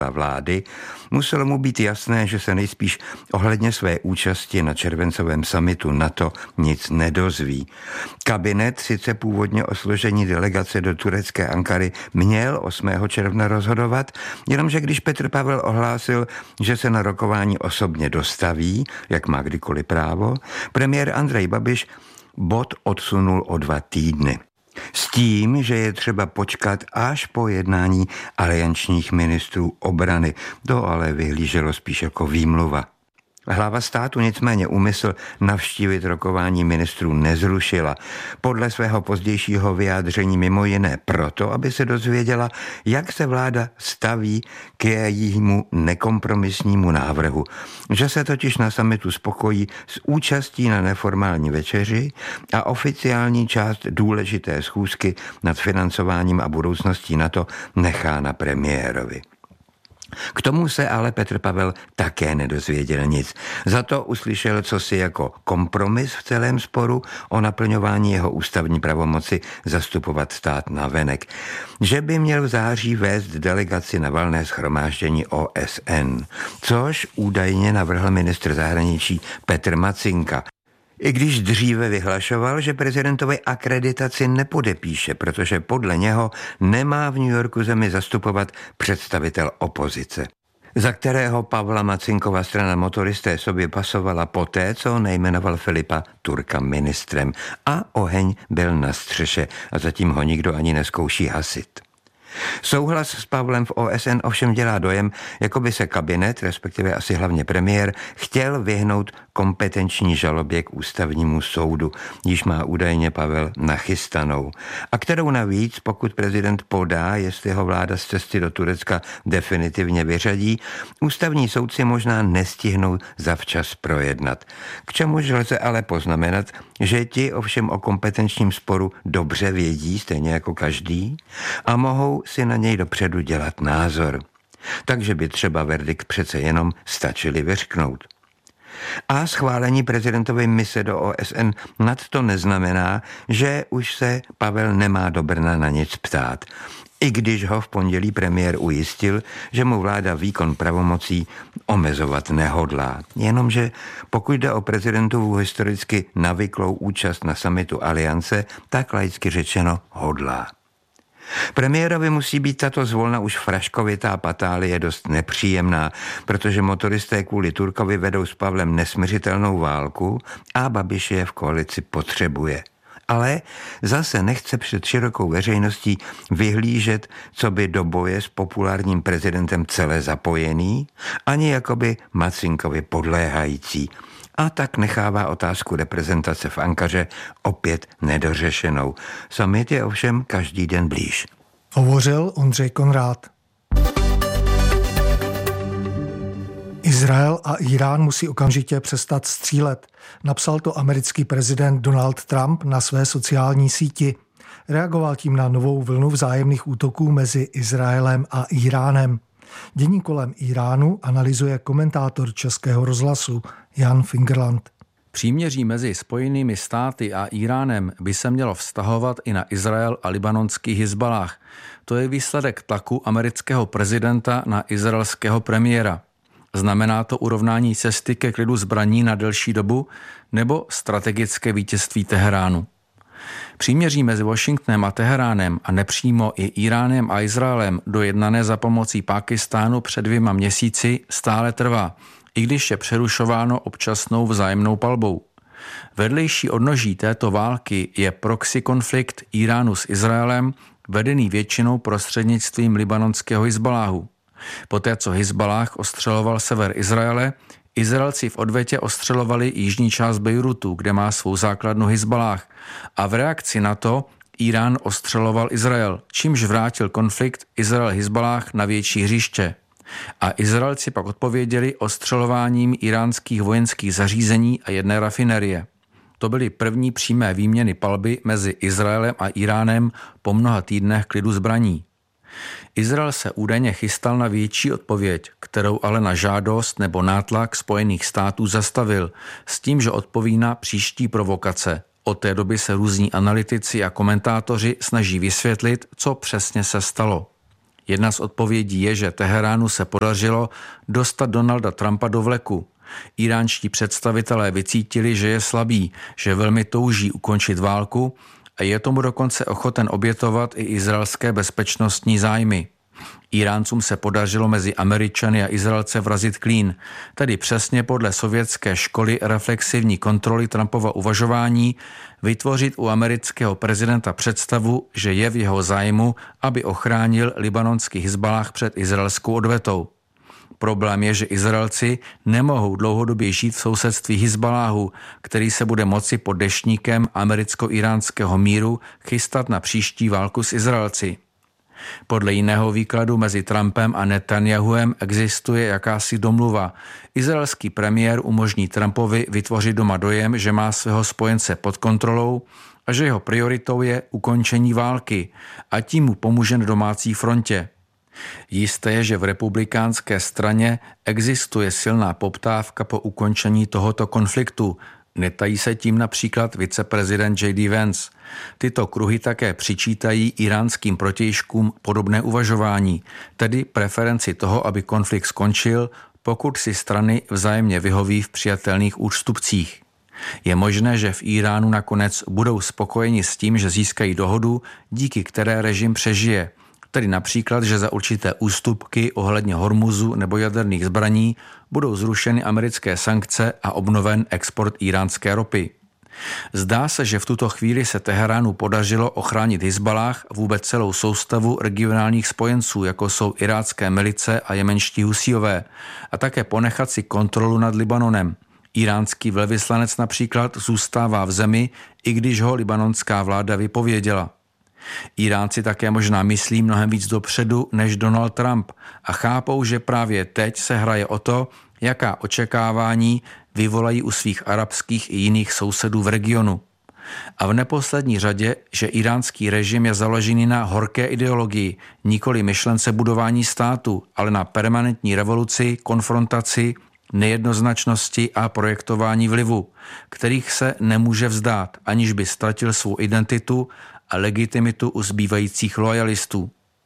vlády, muselo mu být jasné, že se nejspíš ohledně své účasti na červencovém summitu NATO nic nedozví. Kabinet sice původně o složení delegace do turecké Ankary měl 8. června rozhodovat, jenomže když Petr Pavel ohlásil, že se na rokování osobně dostaví, jak má kdykoliv právo, premiér Andrej Babiš bod odsunul o 2 týdny. S tím, že je třeba počkat až po jednání aliančních ministrů obrany. To ale vyhlíželo spíš jako výmluva. Hlava státu nicméně úmysl navštívit rokování ministrů nezrušila. Podle svého pozdějšího vyjádření mimo jiné proto, aby se dozvěděla, jak se vláda staví k jejímu nekompromisnímu návrhu. Že se totiž na summitu spokojí s účastí na neformální večeři a oficiální část důležité schůzky nad financováním a budoucností NATO nechá na premiérovi. K tomu se ale Petr Pavel také nedozvěděl nic. Za to uslyšel cosi jako kompromis v celém sporu o naplňování jeho ústavní pravomoci zastupovat stát navenek. Že by měl v září vést delegaci na valné shromáždění OSN, což údajně navrhl ministr zahraničí Petr Macinka. I když dříve vyhlašoval, že prezidentovi akreditaci nepodepíše, protože podle něho nemá v New Yorku zemi zastupovat představitel opozice, za kterého Pavla Macinkova strana Motoristé sobě pasovala poté, co nejmenoval Filipa Turka ministrem. A oheň byl na střeše a zatím ho nikdo ani nezkouší hasit. Souhlas s Pavlem v OSN ovšem dělá dojem, jako by se kabinet, respektive asi hlavně premiér, chtěl vyhnout kompetenční žalobě k ústavnímu soudu, již má údajně Pavel nachystanou. A kterou navíc, pokud prezident podá, jestli ho vláda z cesty do Turecka definitivně vyřadí, ústavní soudci možná nestihnou zavčas projednat. K čemuž lze ale poznamenat, že ti ovšem o kompetenčním sporu dobře vědí, stejně jako každý, a mohou si na něj dopředu dělat názor. Takže by třeba verdikt přece jenom stačili vyřknout. A schválení prezidentovy mise do OSN nad to neznamená, že už se Pavel nemá do Brna na nic ptát. I když ho v pondělí premiér ujistil, že mu vláda výkon pravomocí omezovat nehodlá. Jenomže pokud jde o prezidentovu historicky navyklou účast na summitu Aliance, tak laicky řečeno hodlá. Premiérovi musí být tato zvolna už fraškovitá patálie dost nepříjemná, protože motoristé kvůli Turkovi vedou s Pavlem nesmiřitelnou válku a Babiš je v koalici potřebuje. Ale zase nechce před širokou veřejností vyhlížet, co by do boje s populárním prezidentem celé zapojený, ani jakoby Macinkovi podléhající. A tak nechává otázku reprezentace v Ankaře opět nedořešenou. Summit je ovšem každý den blíž. Hovořil Ondřej Konrád. Izrael a Irán musí okamžitě přestat střílet. Napsal to americký prezident Donald Trump na své sociální síti. Reagoval tím na novou vlnu vzájemných útoků mezi Izraelem a Iránem. Dění kolem Iránu analyzuje komentátor Českého rozhlasu Jan Fingerland. Příměří mezi Spojenými státy a Iránem by se mělo vztahovat i na Izrael a libanonský Hizballáh. To je výsledek tlaku amerického prezidenta na izraelského premiéra. Znamená to urovnání cesty ke klidu zbraní na delší dobu nebo strategické vítězství Teheránu? Příměří mezi Washingtonem a Teheránem a nepřímo i Iránem a Izraelem dojednané za pomocí Pákistánu před 2 měsíci stále trvá, i když je přerušováno občasnou vzájemnou palbou. Vedlejší odnoží této války je proxy konflikt Iránu s Izraelem, vedený většinou prostřednictvím libanonského Hizballáhu. Poté, co Hizballáh ostřeloval sever Izraele, Izraelci v odvetě ostřelovali jižní část Bejrutu, kde má svou základnu Hizballáh, a v reakci na to Irán ostřeloval Izrael, čímž vrátil konflikt Izrael-Hizballáh na větší hřiště. A Izraelci pak odpověděli ostřelováním iránských vojenských zařízení a jedné rafinerie. To byly první přímé výměny palby mezi Izraelem a Iránem po mnoha týdnech klidu zbraní. Izrael se údajně chystal na větší odpověď, kterou ale na žádost nebo nátlak Spojených států zastavil, s tím, že odpoví na příští provokace. Od té doby se různí analytici a komentátoři snaží vysvětlit, co přesně se stalo. Jedna z odpovědí je, že Teheránu se podařilo dostat Donalda Trumpa do vleku. Iránští představitelé vycítili, že je slabý, že velmi touží ukončit válku a je tomu dokonce ochoten obětovat i izraelské bezpečnostní zájmy. Iráncům se podařilo mezi Američany a Izraelce vrazit klín, tedy přesně podle sovětské školy reflexivní kontroly Trumpova uvažování vytvořit u amerického prezidenta představu, že je v jeho zájmu, aby ochránil libanonský Hizballáh před izraelskou odvetou. Problém je, že Izraelci nemohou dlouhodobě žít v sousedství Hizballáhu, který se bude moci pod deštníkem americko-iránského míru chystat na příští válku s Izraelci. Podle jiného výkladu mezi Trumpem a Netanjahuem existuje jakási domluva. Izraelský premiér umožní Trumpovi vytvořit doma dojem, že má svého spojence pod kontrolou a že jeho prioritou je ukončení války a tím mu pomůže na domácí frontě. Jisté je, že v republikánské straně existuje silná poptávka po ukončení tohoto konfliktu. Netají se tím například viceprezident J.D. Vance. Tyto kruhy také přičítají iránským protějškům podobné uvažování, tedy preferenci toho, aby konflikt skončil, pokud si strany vzájemně vyhoví v přijatelných ústupcích. Je možné, že v Iránu nakonec budou spokojeni s tím, že získají dohodu, díky které režim přežije, tedy například, že za určité ústupky ohledně Hormuzu nebo jaderných zbraní budou zrušeny americké sankce a obnoven export iránské ropy. Zdá se, že v tuto chvíli se Teheránu podařilo ochránit Hizballáh vůbec celou soustavu regionálních spojenců, jako jsou irácké milice a jemenští Husíové, a také ponechat si kontrolu nad Libanonem. Iránský velvyslanec například zůstává v zemi, i když ho libanonská vláda vypověděla. Iránci také možná myslí mnohem víc dopředu než Donald Trump a chápou, že právě teď se hraje o to, jaká očekávání vyvolají u svých arabských i jiných sousedů v regionu. A v neposlední řadě, že iránský režim je založený na horké ideologii, nikoli myšlence budování státu, ale na permanentní revoluci, konfrontaci, nejednoznačnosti a projektování vlivu, kterých se nemůže vzdát, aniž by ztratil svou identitu a legitimitu u zbývajících lojalistů.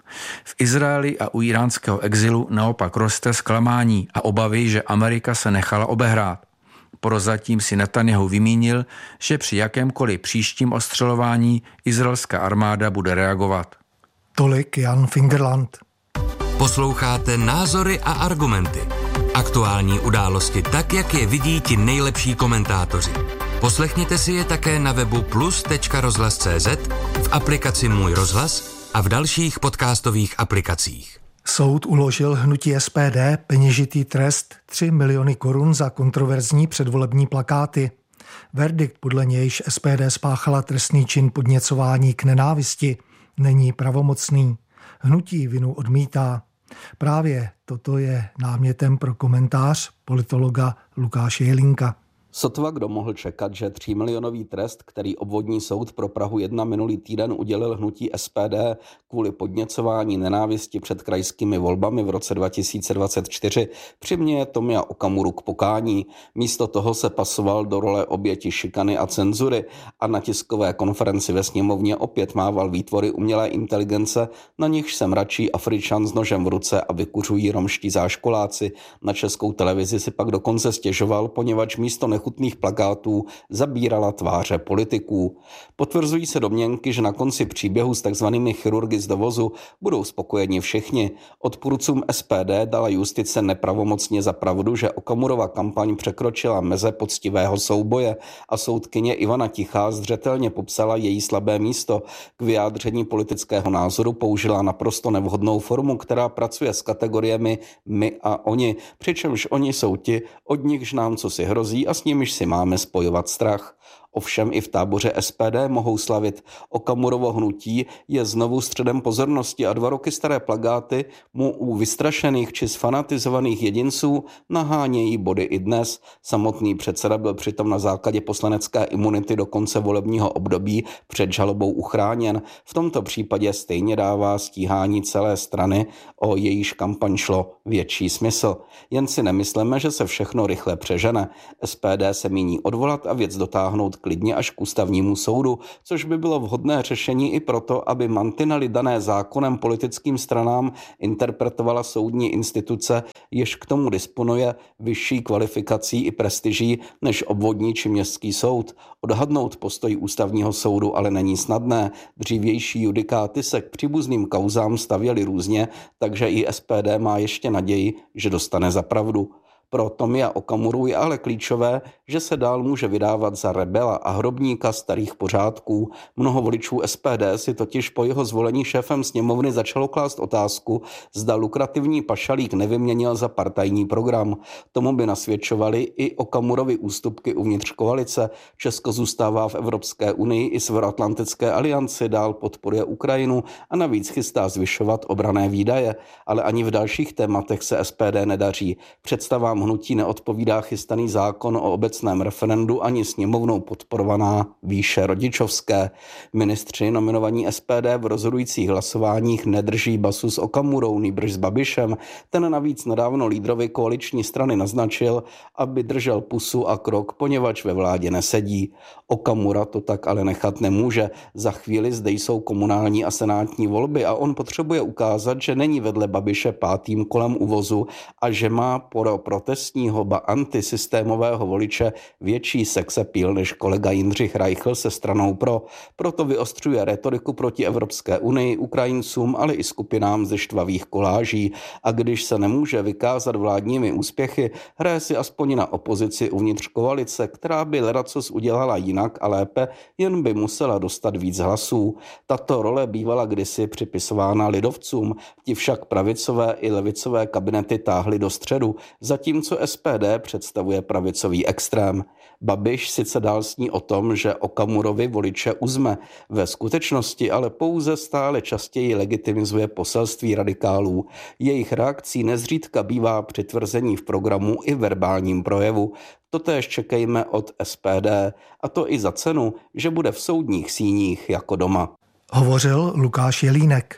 V Izraeli a u iránského exilu naopak roste zklamání a obavy, že Amerika se nechala obehrát. Prozatím si Netanjahu vymínil, že při jakémkoliv příštím ostřelování izraelská armáda bude reagovat. Tolik Jan Fingerland. Posloucháte Názory a argumenty. Aktuální události tak, jak je vidí ti nejlepší komentátoři. Poslechněte si je také na webu plus.rozhlas.cz, v aplikaci Můj rozhlas a v dalších podcastových aplikacích. Soud uložil hnutí SPD peněžitý trest 3 miliony korun za kontroverzní předvolební plakáty. Verdikt, podle nějž SPD spáchala trestný čin podněcování k nenávisti, není pravomocný. Hnutí vinu odmítá. Právě toto je námětem pro komentář politologa Lukáše Jelínka. Sotva kdo mohl čekat, že 3milionový trest, který obvodní soud pro Prahu 1 minulý týden udělil hnutí SPD kvůli podněcování nenávisti před krajskými volbami v roce 2024, přiměje Tomia Okamuru k pokání. Místo toho se pasoval do role oběti šikany a cenzury a na tiskové konferenci ve sněmovně opět mával výtvory umělé inteligence, na nichž se mračí Afričan s nožem v ruce a vykuřují romští záškoláci. Na Českou televizi si pak dokonce stěžoval, poněvadž místo nechutných plakátů zabírala tváře politiků. Potvrzují se domněnky, že na konci příběhu s takzvanými chirurgy z dovozu budou spokojeni všichni. Odpůrcům SPD dala justice nepravomocně za pravdu, že Okamurova kampaň překročila meze poctivého souboje a soudkyně Ivana Tichá zřetelně popsala její slabé místo. K vyjádření politického názoru použila naprosto nevhodnou formu, která pracuje s kategoriemi my a oni, přičemž oni jsou ti, od nichž nám cosi hrozí a s nimiž si máme spojovat strach. Ovšem i v táboře SPD mohou slavit. Okamurovo hnutí je znovu středem pozornosti a 2 roky staré plakáty mu u vystrašených či sfanatizovaných jedinců nahánějí body i dnes. Samotný předseda byl přitom na základě poslanecké imunity do konce volebního období před žalobou uchráněn. V tomto případě stejně dává stíhání celé strany, o jejíž kampaň šlo, větší smysl. Jen si nemyslíme, že se všechno rychle přežene. SPD SPD se míní odvolat a věc dotáhnout klidně až k ústavnímu soudu, což by bylo vhodné řešení i proto, aby mantinely dané zákonem politickým stranám interpretovala soudní instituce, jež k tomu disponuje vyšší kvalifikací i prestiží než obvodní či městský soud. Odhadnout postoj ústavního soudu ale není snadné. Dřívější judikáty se k příbuzným kauzám stavěly různě, takže i SPD má ještě naději, že dostane za pravdu. Pro Tomia Okamuru je ale klíčové, že se dál může vydávat za rebela a hrobníka starých pořádků. Mnoho voličů SPD si totiž po jeho zvolení šéfem sněmovny začalo klást otázku, zda lukrativní pašalík nevyměnil za partajní program. Tomu by nasvědčovaly i Okamurovy ústupky uvnitř koalice. Česko zůstává v Evropské unii i Severoatlantické alianci, dál podporuje Ukrajinu a navíc chystá zvyšovat obranné výdaje. Ale ani v dalších tématech se SPD nedaří. Představám hnutí neodpovídá chystaný zákon o obecném referendu ani sněmovnou podporovaná výše rodičovské. Ministři nominovaní SPD v rozhodujících hlasováních nedrží basu s Okamurou, nýbrž s Babišem. Ten navíc nedávno lídrovi koaliční strany naznačil, aby držel pusu a krok, poněvadž ve vládě nesedí. Okamura to tak ale nechat nemůže. Za chvíli zde jsou komunální a senátní volby a on potřebuje ukázat, že není vedle Babiše pátým kolem uvozu a že má pro protestního ba antisystémového voliče větší sexapíl než kolega Jindřich Reichl se stranou Pro. Proto vyostřuje retoriku proti Evropské unii, Ukrajincům, ale i skupinám ze štvavých koláží. A když se nemůže vykázat vládními úspěchy, hraje si aspoň na opozici uvnitř koalice, která by ledacos udělala jinak a lépe, jen by musela dostat víc hlasů. Tato role bývala kdysi připisována lidovcům, ti však pravicové i levicové kabinety táhly do středu, zatímco SPD představuje pravicový extrém. Babiš sice dál sní o tom, že Okamurovi voliče uzme, ve skutečnosti ale pouze stále častěji legitimizuje poselství radikálů. Jejich reakcí nezřídka bývá přitvrzení v programu i verbálním projevu. Totéž čekejme od SPD, a to i za cenu, že bude v soudních síních jako doma. Hovořil Lukáš Jelínek.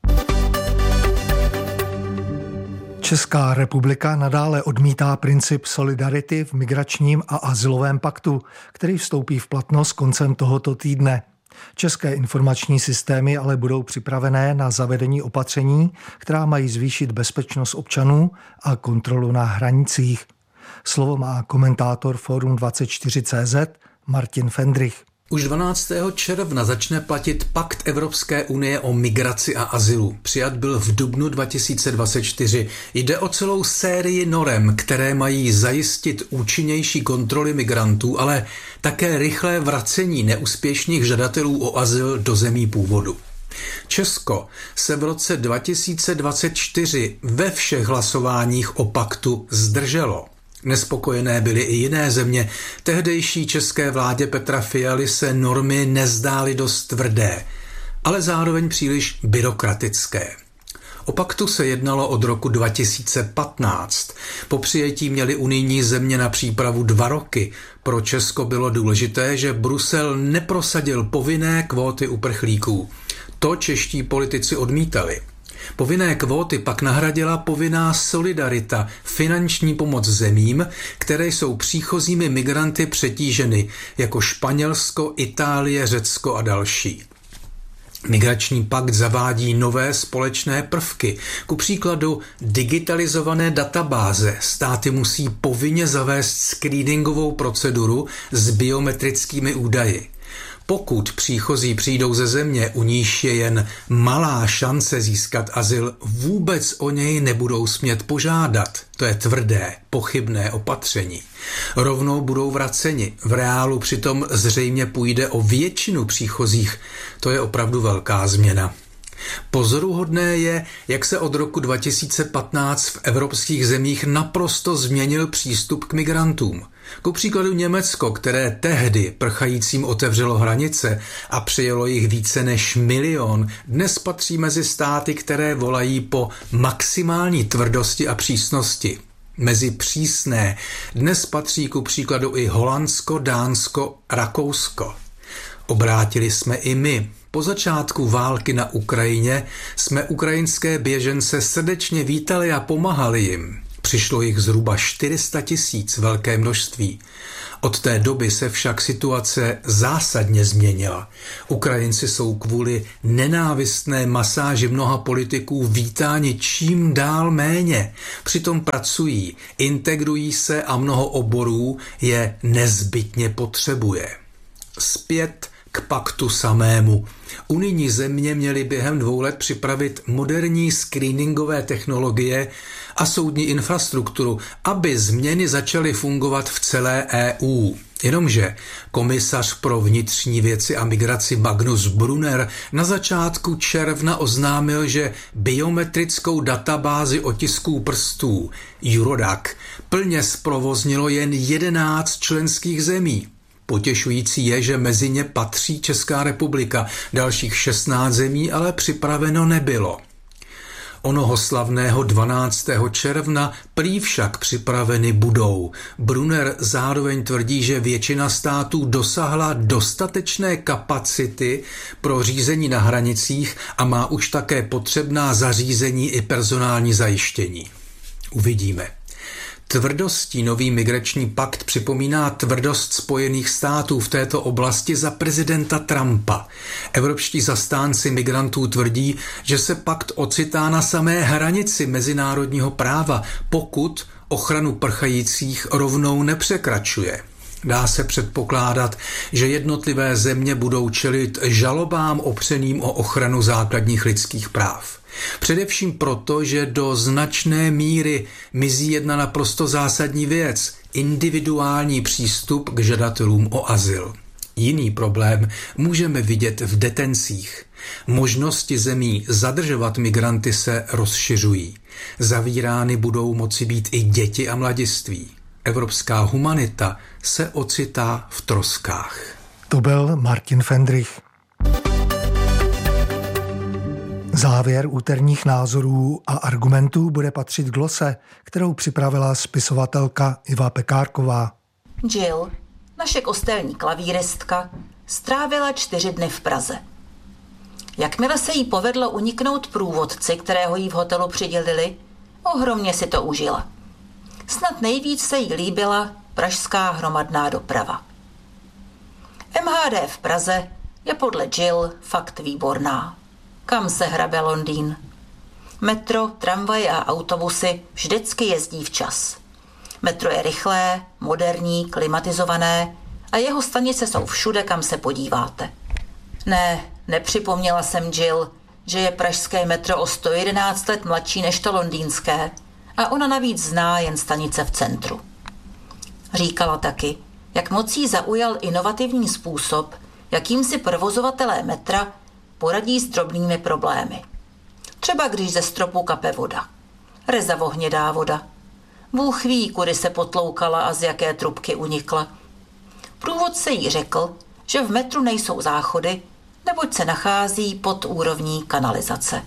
Česká republika nadále odmítá princip solidarity v migračním a azylovém paktu, který vstoupí v platnost koncem tohoto týdne. České informační systémy ale budou připravené na zavedení opatření, která mají zvýšit bezpečnost občanů a kontrolu na hranicích. Slovo má komentátor Forum 24CZ Martin Fendrich. Už 12. června začne platit Pakt Evropské unie o migraci a azylu. Přijat byl v dubnu 2024. Jde o celou sérii norem, které mají zajistit účinnější kontroly migrantů, ale také rychlé vracení neúspěšných žadatelů o azyl do zemí původu. Česko se v roce 2024 ve všech hlasováních o paktu zdrželo. Nespokojené byly i jiné země. Tehdejší české vládě Petra Fialy se normy nezdály dost tvrdé, ale zároveň příliš byrokratické. O paktu se jednalo od roku 2015. Po přijetí měly unijní země na přípravu 2 roky. Pro Česko bylo důležité, že Brusel neprosadil povinné kvóty uprchlíků. To čeští politici odmítali. Povinné kvóty pak nahradila povinná solidarita, finanční pomoc zemím, které jsou příchozími migranty přetíženy, jako Španělsko, Itálie, Řecko a další. Migrační pakt zavádí nové společné prvky, ku příkladu digitalizované databáze. Státy musí povinně zavést screeningovou proceduru s biometrickými údaji. Pokud příchozí přijdou ze země, u níž je jen malá šance získat azyl, vůbec o něj nebudou smět požádat. To je tvrdé, pochybné opatření. Rovnou budou vraceni. V reálu přitom zřejmě půjde o většinu příchozích. To je opravdu velká změna. Pozoruhodné je, jak se od roku 2015 v evropských zemích naprosto změnil přístup k migrantům. Ku příkladu Německo, které tehdy prchajícím otevřelo hranice a přijelo jich více než 1 milion, dnes patří mezi státy, které volají po maximální tvrdosti a přísnosti. Mezi přísné dnes patří ku příkladu i Holandsko, Dánsko, Rakousko. Obrátili jsme i my. Po začátku války na Ukrajině jsme ukrajinské běžence srdečně vítali a pomáhali jim. přišlo jich zhruba 400 000, velké množství. Od té doby se však situace zásadně změnila. Ukrajinci jsou kvůli nenávistné masáži mnoha politiků vítáni čím dál méně. Přitom pracují, integrují se a mnoho oborů je nezbytně potřebuje. Zpět k paktu samému. Unijní země měly během 2 let připravit moderní screeningové technologie a soudní infrastrukturu, aby změny začaly fungovat v celé EU. Jenomže komisař pro vnitřní věci a migraci Magnus Brunner na začátku června oznámil, že biometrickou databázi otisků prstů Eurodac plně zprovoznilo jen 11 členských zemí. Potěšující je, že mezi ně patří Česká republika, dalších 16 zemí ale připraveno nebylo. Onoho slavného 12. června prý však připraveny budou. Brunner zároveň tvrdí, že většina států dosáhla dostatečné kapacity pro řízení na hranicích a má už také potřebná zařízení i personální zajištění. Uvidíme. Tvrdostí nový migrační pakt připomíná tvrdost Spojených států v této oblasti za prezidenta Trumpa. Evropští zastánci migrantů tvrdí, že se pakt ocitá na samé hranici mezinárodního práva, pokud ochranu prchajících rovnou nepřekračuje. Dá se předpokládat, že jednotlivé země budou čelit žalobám opřeným o ochranu základních lidských práv. Především proto, že do značné míry mizí jedna naprosto zásadní věc – individuální přístup k žadatelům o azyl. Jiný problém můžeme vidět v detencích. Možnosti zemí zadržovat migranty se rozšiřují. Zavírány budou moci být i děti a mladiství. Evropská humanita se ocitá v troskách. To byl Martin Fendrich. Závěr úterních názorů a argumentů bude patřit glose, kterou připravila spisovatelka Iva Pekárková. Jill, naše kostelní klavíristka, strávila 4 dny v Praze. Jakmile se jí povedlo uniknout průvodci, kterého jí v hotelu přidělili, ohromně si to užila. Snad nejvíc se jí líbila pražská hromadná doprava. MHD v Praze je podle Jill fakt výborná. Kam se hrabe Londýn? Metro, tramvaje a autobusy vždycky jezdí včas. Metro je rychlé, moderní, klimatizované a jeho stanice jsou všude, kam se podíváte. Ne, nepřipomněla jsem Jill, že je pražské metro o 111 let mladší než to londýnské a ona navíc zná jen stanice v centru. Říkala taky, jak moc jí zaujal inovativní způsob, jakým si provozovatelé metra poradí s drobnými problémy. Třeba když ze stropu kape voda. Rezavohnědá voda. Bůh ví, kudy se potloukala a z jaké trubky unikla. Průvodce jí řekl, že v metru nejsou záchody, neboť se nachází pod úrovní kanalizace.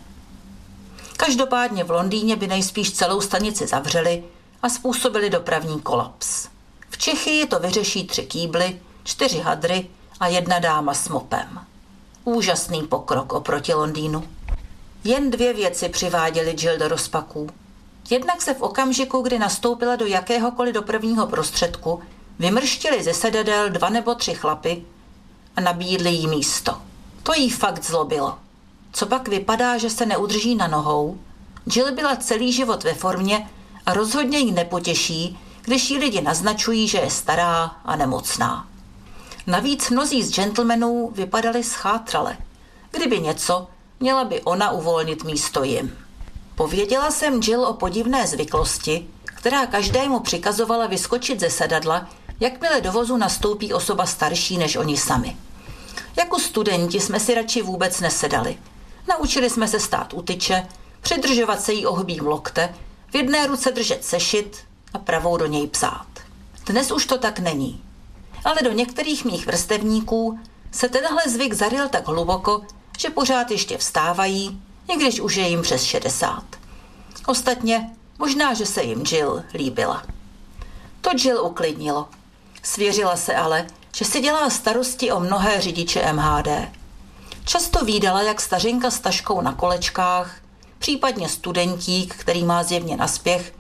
Každopádně v Londýně by nejspíš celou stanici zavřeli a způsobili dopravní kolaps. V Čechii to vyřeší 3 kýbly, 4 hadry a 1 dáma s mopem. Úžasný pokrok oproti Londýnu. Jen 2 věci přiváděly Jill do rozpaků. Jednak se v okamžiku, kdy nastoupila do jakéhokoliv dopravního prostředku, vymrštili ze sedadel 2 nebo 3 chlapy a nabídli jí místo. To jí fakt zlobilo. Co pak vypadá, že se neudrží na nohou? Jill byla celý život ve formě a rozhodně jí nepotěší, když jí lidi naznačují, že je stará a nemocná. Navíc mnozí z gentlemanů vypadali schátrale. Kdyby něco, měla by ona uvolnit místo jim. Pověděla jsem Jill o podivné zvyklosti, která každému přikazovala vyskočit ze sedadla, jakmile do vozu nastoupí osoba starší než oni sami. Jako studenti jsme si radši vůbec nesedali. Naučili jsme se stát u tyče, přidržovat se jí ohbím lokte, v jedné ruce držet sešit a pravou do něj psát. Dnes už to tak není. Ale do některých mých vrstevníků se tenhle zvyk zaryl tak hluboko, že pořád ještě vstávají, i když už je jim přes 60. Ostatně možná, že se jim Jill líbila. To Jill uklidnilo. Svěřila se ale, že si dělá starosti o mnohé řidiče MHD. Často vídala, jak stařenka s taškou na kolečkách, případně studentík, který má zjevně naspěch,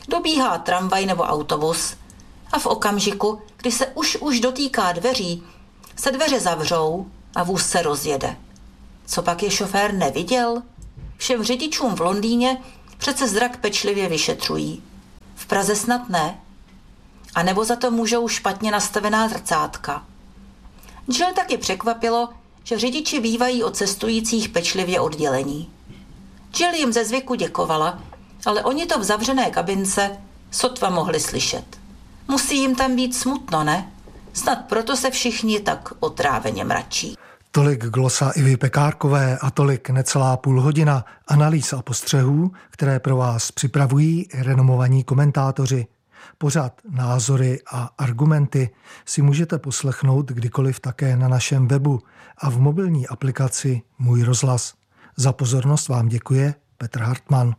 Dobíhá tramvaj nebo autobus a v okamžiku, kdy se už dotýká dveří, se dveře zavřou a vůz se rozjede. Co pak je šofér neviděl? Všem řidičům v Londýně přece zrak pečlivě vyšetřují. V Praze snad ne. A nebo za to můžou špatně nastavená zrcátka. Jill taky překvapilo, že řidiči bývají od cestujících pečlivě oddělení. Jill jim ze zvyku děkovala, ale oni to v zavřené kabince sotva mohli slyšet. Musí jim tam být smutno, ne? Snad proto se všichni tak otráveně mračí. Tolik glosa Ivy Pekárkové a tolik necelá půl hodina analýz a postřehů, které pro vás připravují renomovaní komentátoři. Pořad Názory a argumenty si můžete poslechnout kdykoliv také na našem webu a v mobilní aplikaci Můj rozhlas. Za pozornost vám děkuje Petr Hartmann.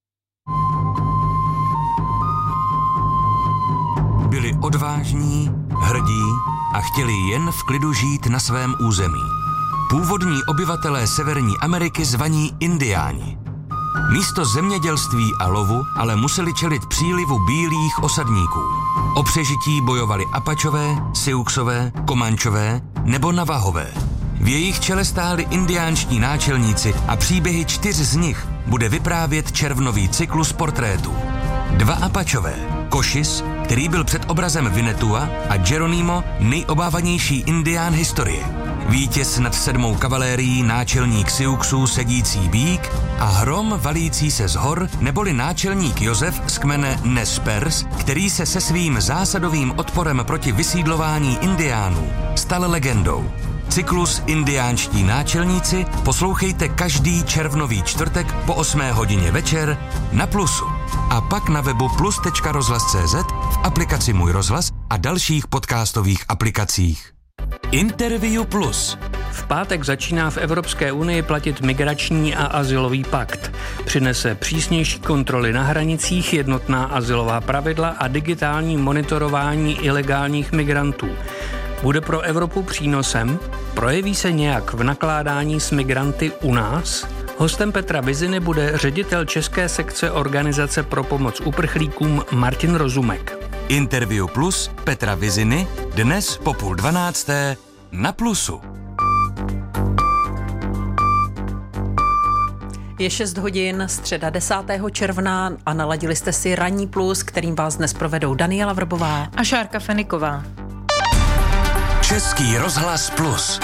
Byli odvážní, hrdí a chtěli jen v klidu žít na svém území. Původní obyvatelé Severní Ameriky zvaní Indiáni. Místo zemědělství a lovu ale museli čelit přílivu bílých osadníků. O přežití bojovali Apačové, Siouxové, Komančové nebo Navahové. V jejich čele stáli indiánští náčelníci a příběhy 4 z nich bude vyprávět červnový cyklus portrétů. 2 Apačové, Cochise, který byl před obrazem Winnetua, a Geronimo, nejobávanější indián historie. Vítěz nad 7. kavalérií, náčelník Siouxů sedící býk a hrom valící se z hor, neboli náčelník Josef z kmene Nez Perce, který se se svým zásadovým odporem proti vysídlování indiánů stal legendou. Cyklus Indiánští náčelníci poslouchejte každý červnový čtvrtek po 8 hodině večer na Plusu. A pak na webu plus.rozhlas.cz, v aplikaci Můj rozhlas a dalších podcastových aplikacích. Interview Plus. V pátek začíná v Evropské unii platit migrační a azylový pakt. Přinese přísnější kontroly na hranicích, jednotná azylová pravidla a digitální monitorování ilegálních migrantů. Bude pro Evropu přínosem? Projeví se nějak v nakládání s migranty u nás? Hostem Petra Viziny bude ředitel české sekce Organizace pro pomoc uprchlíkům Martin Rozumek. Interview Plus Petra Viziny dnes po 11:30 na Plusu. Je 6 hodin, středa 10. června a naladili jste si Ranní Plus, kterým vás dnes provedou Daniela Vrbová a Šárka Feniková. Český rozhlas Plus.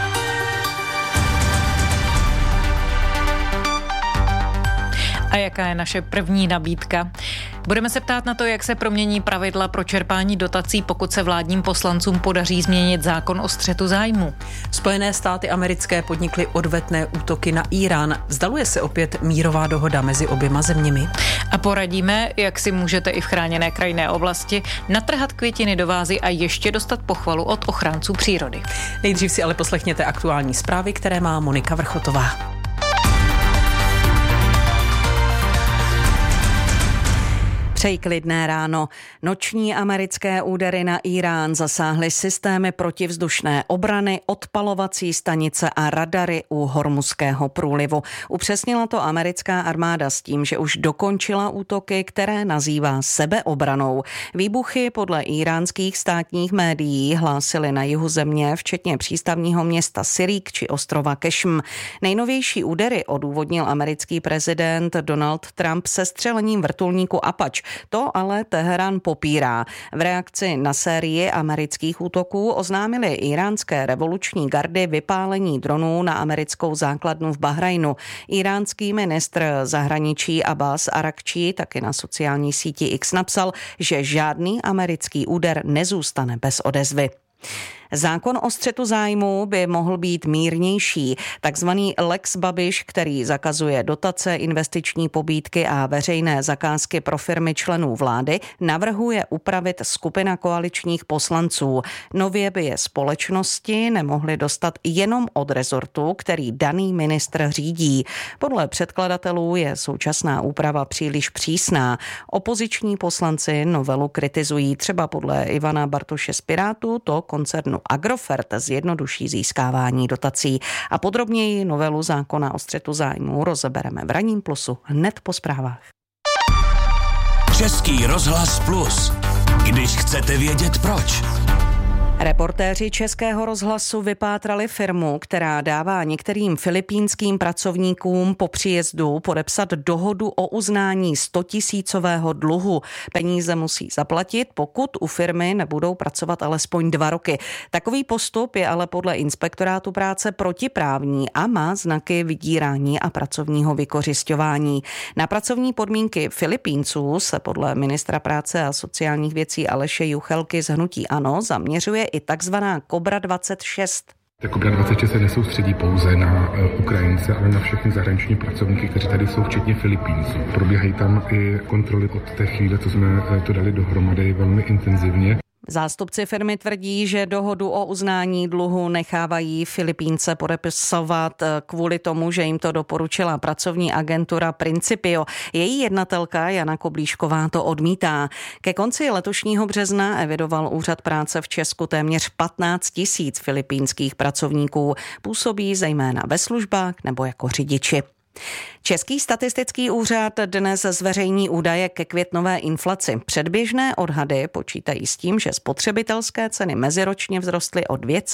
A jaká je naše první nabídka? Budeme se ptát na to, jak se promění pravidla pro čerpání dotací, pokud se vládním poslancům podaří změnit zákon o střetu zájmu. Spojené státy americké podnikly odvetné útoky na Írán. Vzdaluje se opět mírová dohoda mezi oběma zeměmi. A poradíme, jak si můžete i v chráněné krajinné oblasti natrhat květiny do vázy a ještě dostat pochvalu od ochránců přírody. Nejdřív si ale poslechněte aktuální zprávy, které má Monika Vrchotová. Přeji klidné ráno. Noční americké údery na Irán zasáhly systémy protivzdušné obrany, odpalovací stanice a radary u Hormuzského průlivu. Upřesnila to americká armáda s tím, že už dokončila útoky, které nazývá sebeobranou. Výbuchy podle íránských státních médií hlásily na jihu země, včetně přístavního města Sirík či ostrova Kešm. Nejnovější údery odůvodnil americký prezident Donald Trump sestřelením vrtulníku Apache. To ale Teherán popírá. V reakci na sérii amerických útoků oznámily iránské revoluční gardy vypálení dronů na americkou základnu v Bahrajnu. Iránský ministr zahraničí Abbas Arakčí taky na sociální síti X napsal, že žádný americký úder nezůstane bez odezvy. Zákon o střetu zájmu by mohl být mírnější. Takzvaný Lex Babiš, který zakazuje dotace, investiční pobídky a veřejné zakázky pro firmy členů vlády, navrhuje upravit skupina koaličních poslanců. Nově by je společnosti nemohly dostat jenom od rezortu, který daný ministr řídí. Podle předkladatelů je současná úprava příliš přísná. Opoziční poslanci novelu kritizují, třeba podle Ivana Bartoše z Pirátů, to koncernu Agrofert zjednoduší získávání dotací. A podrobněji novelu zákona o střetu zájmů rozebereme v Ranním Plusu hned po zprávách. Český rozhlas Plus. Když chcete vědět proč. Reportéři Českého rozhlasu vypátrali firmu, která dává některým filipínským pracovníkům po příjezdu podepsat dohodu o uznání 100 000 dluhu. Peníze musí zaplatit, pokud u firmy nebudou pracovat alespoň 2 roky. Takový postup je ale podle Inspektorátu práce protiprávní a má znaky vydírání a pracovního vykořisťování. Na pracovní podmínky Filipínců se podle ministra práce a sociálních věcí Aleše Juchelky z hnutí ANO zaměřuje i takzvaná Kobra 26. Kobra 26 se nesoustředí pouze na Ukrajince, ale na všechny zahraniční pracovníky, kteří tady jsou, včetně Filipínců. Probíhají tam i kontroly od té chvíle, co jsme to dali dohromady, velmi intenzivně. Zástupci firmy tvrdí, že dohodu o uznání dluhu nechávají Filipínce podepisovat kvůli tomu, že jim to doporučila pracovní agentura Principio. Její jednatelka Jana Koblíšková to odmítá. Ke konci letošního března evidoval Úřad práce v Česku téměř 15 000 filipínských pracovníků. Působí zejména ve službách nebo jako řidiči. Český statistický úřad dnes zveřejní údaje ke květnové inflaci. Předběžné odhady počítají s tím, že spotřebitelské ceny meziročně vzrostly o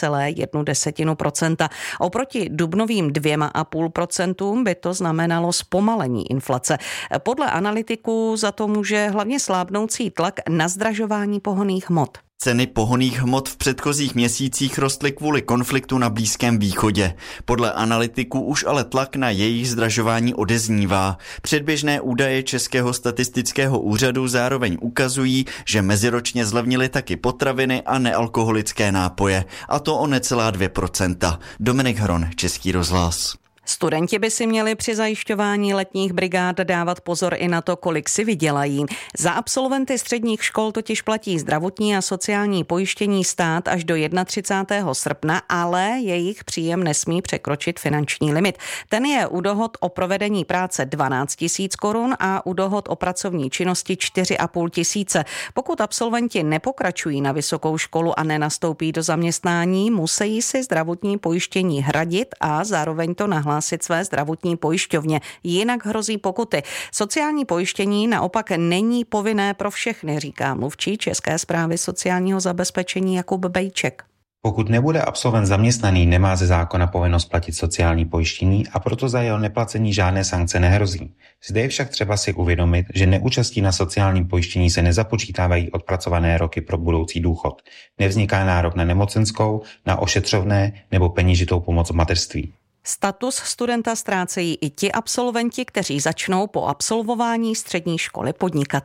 2,1%. Oproti dubnovým 2,5% by to znamenalo zpomalení inflace. Podle analytiků za to může hlavně slábnoucí tlak na zdražování pohonných hmot. Ceny pohonných hmot v předchozích měsících rostly kvůli konfliktu na Blízkém východě. Podle analytiků už ale tlak na jejich zdražování odeznívá. Předběžné údaje Českého statistického úřadu zároveň ukazují, že meziročně zlevnily taky potraviny a nealkoholické nápoje, a to o necelá 2%. Dominik Hron, Český rozhlas. Studenti by si měli při zajišťování letních brigád dávat pozor i na to, kolik si vydělají. Za absolventy středních škol totiž platí zdravotní a sociální pojištění stát až do 31. srpna, ale jejich příjem nesmí překročit finanční limit. Ten je u dohod o provedení práce 12 000 korun a u dohod o pracovní činnosti 4 500. Pokud absolventi nepokračují na vysokou školu a nenastoupí do zaměstnání, musí si zdravotní pojištění hradit a zároveň to nahlásit své zdravotní pojišťovně, jinak hrozí pokuty. Sociální pojištění naopak není povinné pro všechny, říká mluvčí České správy sociálního zabezpečení Jakub Bejček. Pokud nebude absolvent zaměstnaný, nemá ze zákona povinnost platit sociální pojištění a proto za jeho neplacení žádné sankce nehrozí. Zde je však třeba si uvědomit, že neúčastí na sociálním pojištění se nezapočítávají odpracované roky pro budoucí důchod. Nevzniká nárok na nemocenskou, na ošetřovné nebo peněžitou pomoc v mateřství. Status studenta ztrácejí i ti absolventi, kteří začnou po absolvování střední školy podnikat.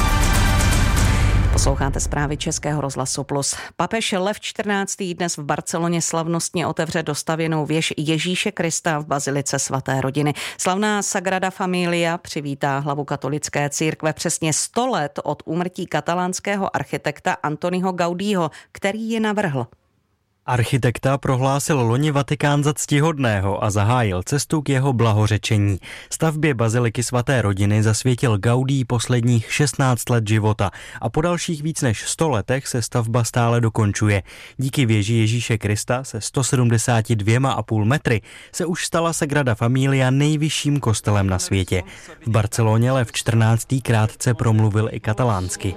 Posloucháte zprávy Českého rozhlasu Plus. Papež Lev XIV. Dnes v Barceloně slavnostně otevře dostavěnou věž Ježíše Krista v bazilice svaté rodiny. Slavná Sagrada Familia přivítá hlavu katolické církve přesně 100 let od úmrtí katalánského architekta Antoniho Gaudího, který ji navrhl. Architekta prohlásil loni Vatikán za ctihodného a zahájil cestu k jeho blahořečení. Stavbě baziliky svaté rodiny zasvětil Gaudí posledních 16 let života a po dalších víc než 100 letech se stavba stále dokončuje. Díky věži Ježíše Krista se 172,5 metry se už stala Sagrada Familia nejvyšším kostelem na světě. V Barceloně Lev XIV. Krátce promluvil i katalánsky.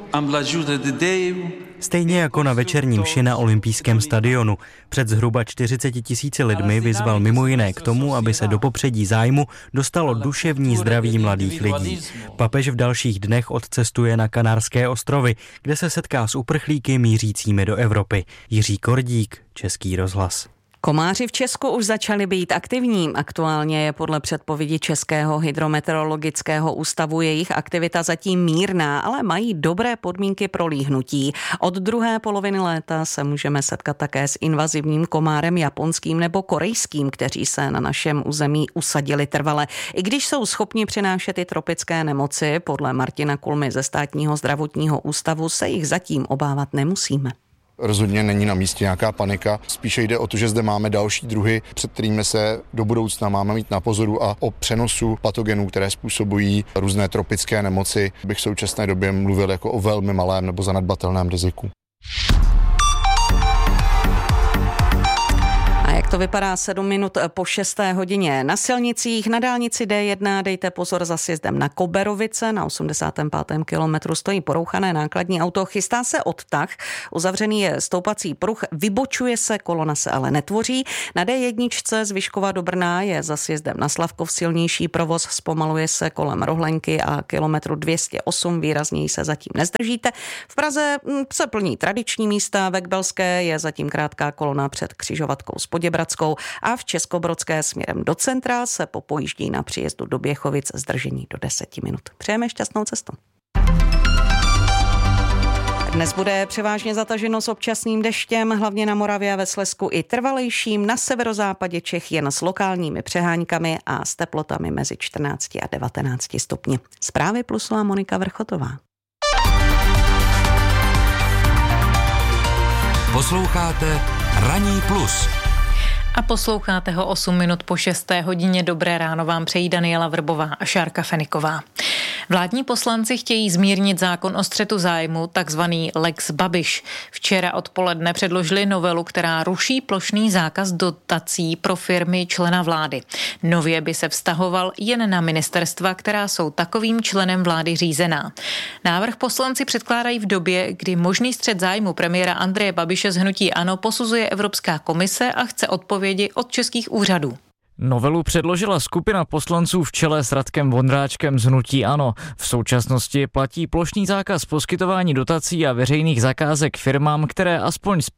Stejně jako na večerní mši na olympijském stadionu. Před zhruba 40 000 lidmi vyzval mimo jiné k tomu, aby se do popředí zájmu dostalo duševní zdraví mladých lidí. Papež v dalších dnech odcestuje na Kanárské ostrovy, kde se setká s uprchlíky mířícími do Evropy. Jiří Kordík, Český rozhlas. Komáři v Česku už začali být aktivní. Aktuálně je podle předpovědi Českého hydrometeorologického ústavu jejich aktivita zatím mírná, ale mají dobré podmínky pro líhnutí. Od druhé poloviny léta se můžeme setkat také s invazivním komárem japonským nebo korejským, kteří se na našem území usadili trvale. I když jsou schopni přinášet i tropické nemoci, podle Martina Kulmy ze Státního zdravotního ústavu se jich zatím obávat nemusíme. Rozhodně není na místě nějaká panika, spíše jde o to, že zde máme další druhy, před kterými se do budoucna máme mít na pozoru a o přenosu patogenů, které způsobují různé tropické nemoci, bych v současné době mluvil jako o velmi malém nebo zanedbatelném riziku. to vypadá 7 minut po 6. hodině. Na silnicích na dálnici D1 dejte pozor za sjezdem na Koberovice. Na 85. kilometru stojí porouchané nákladní auto. Chystá se odtah. Uzavřený je stoupací pruh. Vybočuje se, kolona se ale netvoří. Na D1 z Vyškova do Brna je za sjezdem na Slavkov silnější provoz. Zpomaluje se kolem Rohlenky a kilometru 208. Výrazněji se zatím nezdržíte. V Praze se plní tradiční místa. Ve Kbelské je zatím krátká kolona před křižovatkou s Poděbradskou a v Českobrodské směrem do centra se popojíždí na příjezdu do Běchovic zdržení do 10 minut. Přejeme šťastnou cestu. Dnes bude převážně zataženo s občasným deštěm, hlavně na Moravě a ve Slezsku i trvalejším, na severozápadě Čech jen s lokálními přeháňkami a s teplotami mezi 14 a 19 stupni. Zprávy Plusu a Monika Vrchotová. Posloucháte Ranní plus. A posloucháte ho 8 minut po 6. hodině. Dobré ráno vám přejí Daniela Vrbová a Šárka Feniková. Vládní poslanci chtějí zmírnit zákon o střetu zájmu, takzvaný Lex Babiš. Včera odpoledne předložili novelu, která ruší plošný zákaz dotací pro firmy člena vlády. Nově by se vztahoval jen na ministerstva, která jsou takovým členem vlády řízená. Návrh poslanci předkládají v době, kdy možný střet zájmu premiéra Andreje Babiše z hnutí ANO posuzuje Evropská komise a chce odpovědi od českých úřadů. Novelu předložila skupina poslanců v čele s Radkem Vondráčkem z hnutí ANO. V současnosti platí plošný zákaz poskytování dotací a veřejných zakázek firmám, které aspoň z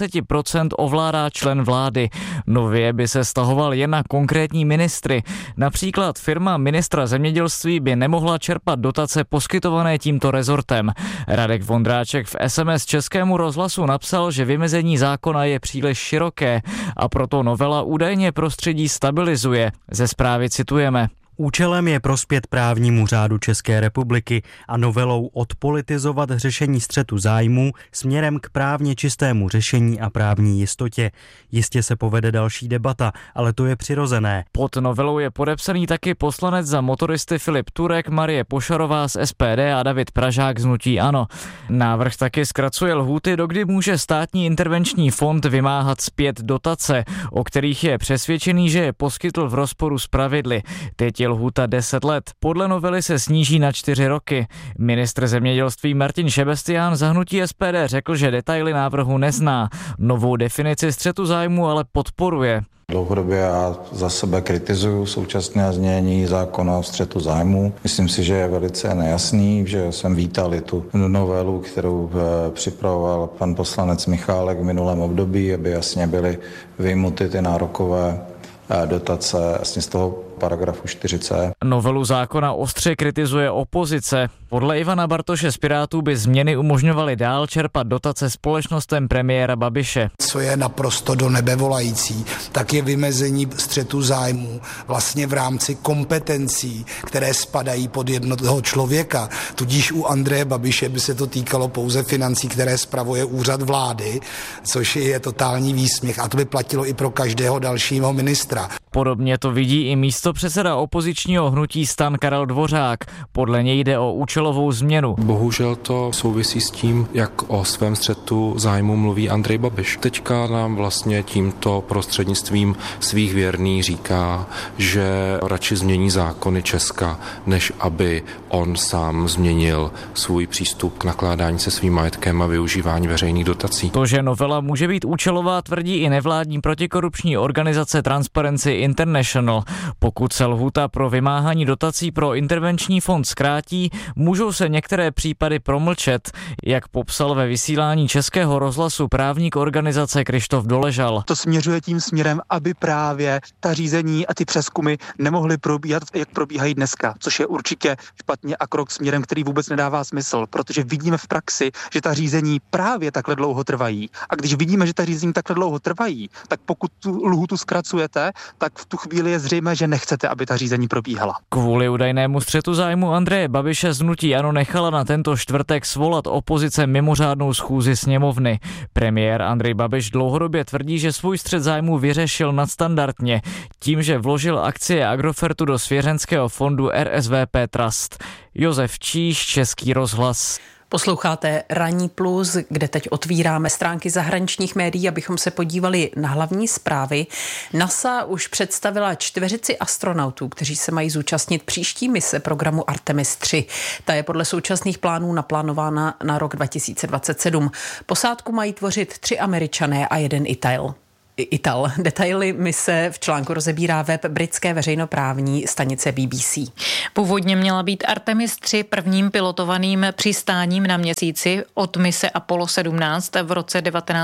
25% ovládá člen vlády. Nově by se vztahoval jen na konkrétní ministry. Například firma ministra zemědělství by nemohla čerpat dotace poskytované tímto rezortem. Radek Vondráček v SMS Českému rozhlasu napsal, že vymezení zákona je příliš široké a proto novela údajně prostředí stabilizuje. Ze zprávy citujeme. Účelem je prospět právnímu řádu České republiky a novelou odpolitizovat řešení střetu zájmů směrem k právně čistému řešení a právní jistotě. Jistě se povede další debata, ale to je přirozené. Pod novelou je podepsaný taky poslanec za motoristy Filip Turek, Marie Pošarová z SPD a David Pražák z hnutí ANO. Návrh taky zkracuje lhůty, dokdy může státní intervenční fond vymáhat zpět dotace, o kterých je přesvědčený, že je poskytl v rozporu s pravidly. Teď je lhůta 10 let. Podle novely se sníží na 4 roky. Ministr zemědělství Martin Šebestián za hnutí SPD řekl, že detaily návrhu nezná. Novou definici střetu zájmu ale podporuje. Dlouhodobě já za sebe kritizuju současné znění zákona o střetu zájmu. Myslím si, že je velice nejasný, že jsem vítal i tu novelu, kterou připravoval pan poslanec Michálek v minulém období, aby jasně byly vyjmuty ty nárokové dotace vlastně z toho paragrafu 4c. Novelu zákona ostře kritizuje opozice. Podle Ivana Bartoše z Pirátů by změny umožňovaly dál čerpat dotace společnostem premiéra Babiše. Co je naprosto do nebe volající, tak je vymezení střetu zájmů vlastně v rámci kompetencí, které spadají pod jednoho člověka. Tudíž u Andreje Babiše by se to týkalo pouze financí, které spravuje úřad vlády, což je totální výsměch a to by platilo i pro každého dalšího ministra. Podobně to vidí i místopředseda opozičního hnutí STAN Karel Dvořák. Podle něj jde o účelovou změnu. Bohužel to souvisí s tím, jak o svém střetu zájmu mluví Andrej Babiš. Teďka nám vlastně tímto prostřednictvím svých věrných říká, že radši změní zákony Česka, než aby on sám změnil svůj přístup k nakládání se svým majetkem a využívání veřejných dotací. To, že novela může být účelová, tvrdí i nevládní protikorupční organizace Transparency International. Pokud se lhůta pro vymáhání dotací pro intervenční fond zkrátí, můžou se některé případy promlčet, jak popsal ve vysílání Českého rozhlasu právník organizace Krištof Doležal. To směřuje tím směrem, aby právě ta řízení a ty přezkumy nemohly probíhat, jak probíhají dneska, což je určitě špatně a krok směrem, který vůbec nedává smysl, protože vidíme v praxi, že ta řízení právě takhle dlouho trvají. A když vidíme, že ta řízení takhle dlouho trvají, tak pokud tu lhůtu zkracujete, tak v tu chvíli je zřejmé, že nechcete, aby ta řízení probíhala. Kvůli údajnému střetu zájmu Andreje Babiše z hnutí ANO nechala na tento čtvrtek svolat opozice mimořádnou schůzi sněmovny. Premiér Andrej Babiš dlouhodobě tvrdí, že svůj střet zájmu vyřešil nadstandardně tím, že vložil akcie Agrofertu do svěřenského fondu RSVP Trust. Josef Číš, Český rozhlas. Posloucháte Ranní plus, kde teď otvíráme stránky zahraničních médií, abychom se podívali na hlavní zprávy. NASA už představila čtveřici astronautů, kteří se mají zúčastnit příští mise programu Artemis 3. Ta je podle současných plánů naplánována na rok 2027. Posádku mají tvořit 3 Američané a 1 Ital. Detaily mise v článku rozebírá web britské veřejnoprávní stanice BBC. Původně měla být Artemis 3 prvním pilotovaným přistáním na měsíci od mise Apollo 17 v roce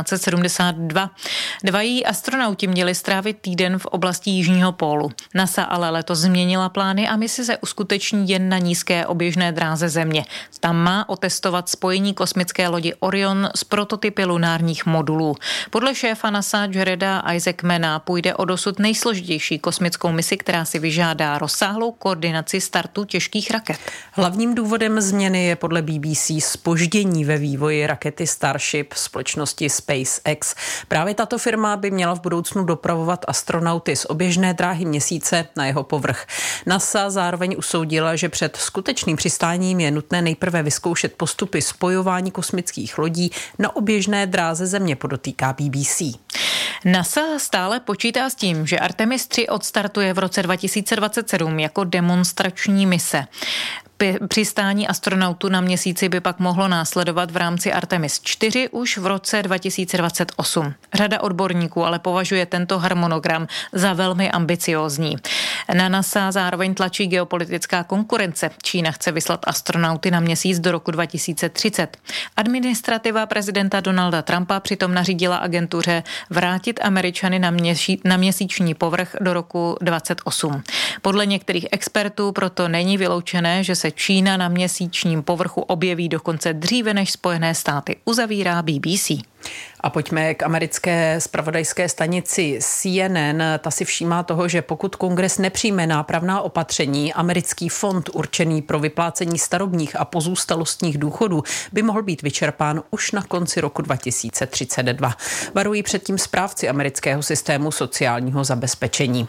1972. 2 její astronauti měli strávit týden v oblasti Jižního pólu. NASA ale letos změnila plány a mise se uskuteční jen na nízké oběžné dráze Země. Tam má otestovat spojení kosmické lodi Orion s prototypy lunárních modulů. Podle šéfa NASA Isaacmana půjde o dosud nejsložitější kosmickou misi, která si vyžádá rozsáhlou koordinaci startu těžkých raket. Hlavním důvodem změny je podle BBC zpoždění ve vývoji rakety Starship společnosti SpaceX. Právě tato firma by měla v budoucnu dopravovat astronauty z oběžné dráhy Měsíce na jeho povrch. NASA zároveň usoudila, že před skutečným přistáním je nutné nejprve vyzkoušet postupy spojování kosmických lodí na oběžné dráze Země, podotýká BBC. NASA stále počítá s tím, že Artemis 3 odstartuje v roce 2027 jako demonstrační mise. Přistání astronautů na Měsíci by pak mohlo následovat v rámci Artemis 4 už v roce 2028. Řada odborníků ale považuje tento harmonogram za velmi ambiciózní. Na NASA zároveň tlačí geopolitická konkurence. Čína chce vyslat astronauty na Měsíc do roku 2030. Administrativa prezidenta Donalda Trumpa přitom nařídila agentuře vrátit Američany na měsíční povrch do roku 2028. Podle některých expertů proto není vyloučené, že se Čína na měsíčním povrchu objeví dokonce dříve než Spojené státy, uzavírá BBC. A pojďme k americké zpravodajské stanici CNN. Ta si všímá toho, že pokud kongres nepřijme nápravná opatření, americký fond určený pro vyplácení starobních a pozůstalostních důchodů by mohl být vyčerpán už na konci roku 2032. Varují předtím správci amerického systému sociálního zabezpečení.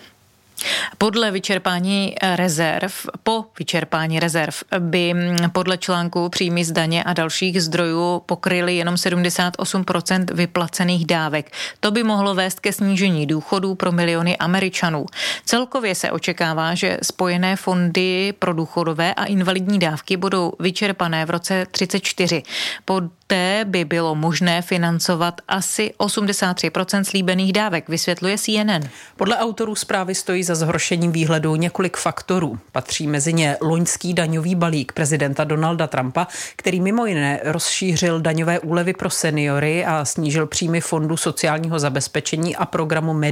Po vyčerpání rezerv by podle článku příjmy z daně a dalších zdrojů pokryly jenom 78% vyplacených dávek. To by mohlo vést ke snížení důchodů pro miliony Američanů. Celkově se očekává, že spojené fondy pro důchodové a invalidní dávky budou vyčerpané v roce 2034. Poté by bylo možné financovat asi 83% slíbených dávek, vysvětluje CNN. Podle autorů zprávy stojí za zhoršením výhledu několik faktorů. Patří mezi ně loňský daňový balík prezidenta Donalda Trumpa, který mimo jiné rozšířil daňové úlevy pro seniory a snížil příjmy fondu sociálního zabezpečení a programu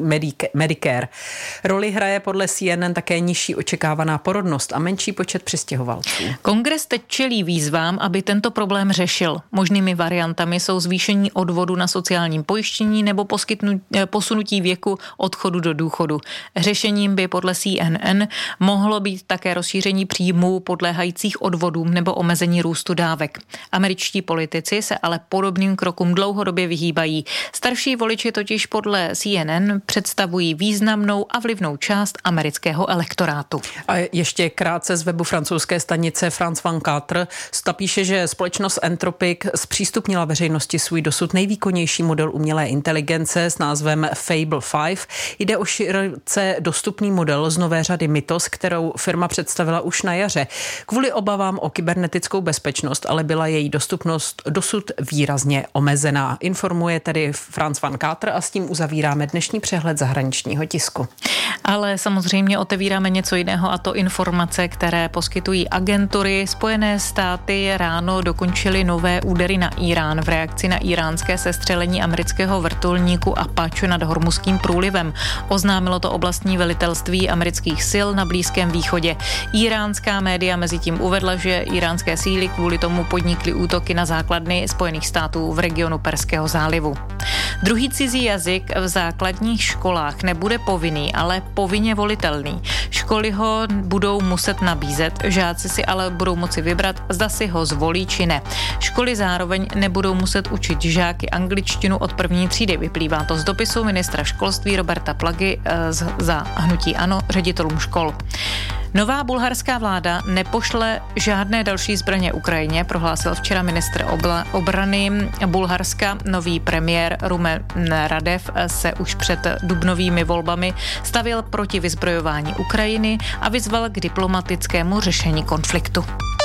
Medicare. Roli hraje podle CNN také nižší očekávaná porodnost a menší počet přistěhovalců. Kongres teď čelí výzvám, aby tento problém řešil. Možnými variantami jsou zvýšení odvodu na sociálním pojištění nebo posunutí věku odchodu do důchodu. Řešením by podle CNN mohlo být také rozšíření příjmů podléhajících odvodům nebo omezení růstu dávek. Američtí politici se ale podobným krokům dlouhodobě vyhýbají. Starší voliči totiž podle CNN představují významnou a vlivnou část amerického elektorátu. A ještě krátce z webu francouzské stanice France 24 píše, že společnost Anthropic zpřístupnila veřejnosti svůj dosud nejvýkonnější model umělé inteligence s názvem Fable 5. Jde o široce dostupný model z nové řady Mythos, kterou firma představila už na jaře. Kvůli obavám o kybernetickou bezpečnost ale byla její dostupnost dosud výrazně omezená. Informuje tedy France 24 a s tím uzavíráme dnešní přehled zahraničního tisku. Ale samozřejmě otevíráme něco jiného, a to informace, které poskytují agentury. Spojené státy ráno dokončily nové údery na Irán v reakci na iránské sestřelení amerického vrtulníku Apache nad Hormuzským průlivem. Oznámilo to oblastní velitelství amerických sil na Blízkém východě. Iránská média mezitím uvedla, že iránské síly kvůli tomu podnikly útoky na základny Spojených států v regionu Perského zálivu. Druhý cizí jazyk v základních školách nebude povinný, ale povinně volitelný. Školy ho budou muset nabízet, žáci si ale budou moci vybrat, zda si ho zvolí či ne. Školy zároveň nebudou muset učit žáky angličtinu od první třídy. Vyplývá to z dopisu ministra školství Roberta Plagy za hnutí ANO ředitelům škol. Nová bulharská vláda nepošle žádné další zbraně Ukrajině, prohlásil včera ministr obrany Bulharska. Nový premiér Rumen Radev se už před dubnovými volbami stavěl proti vyzbrojování Ukrajiny a vyzval k diplomatickému řešení konfliktu.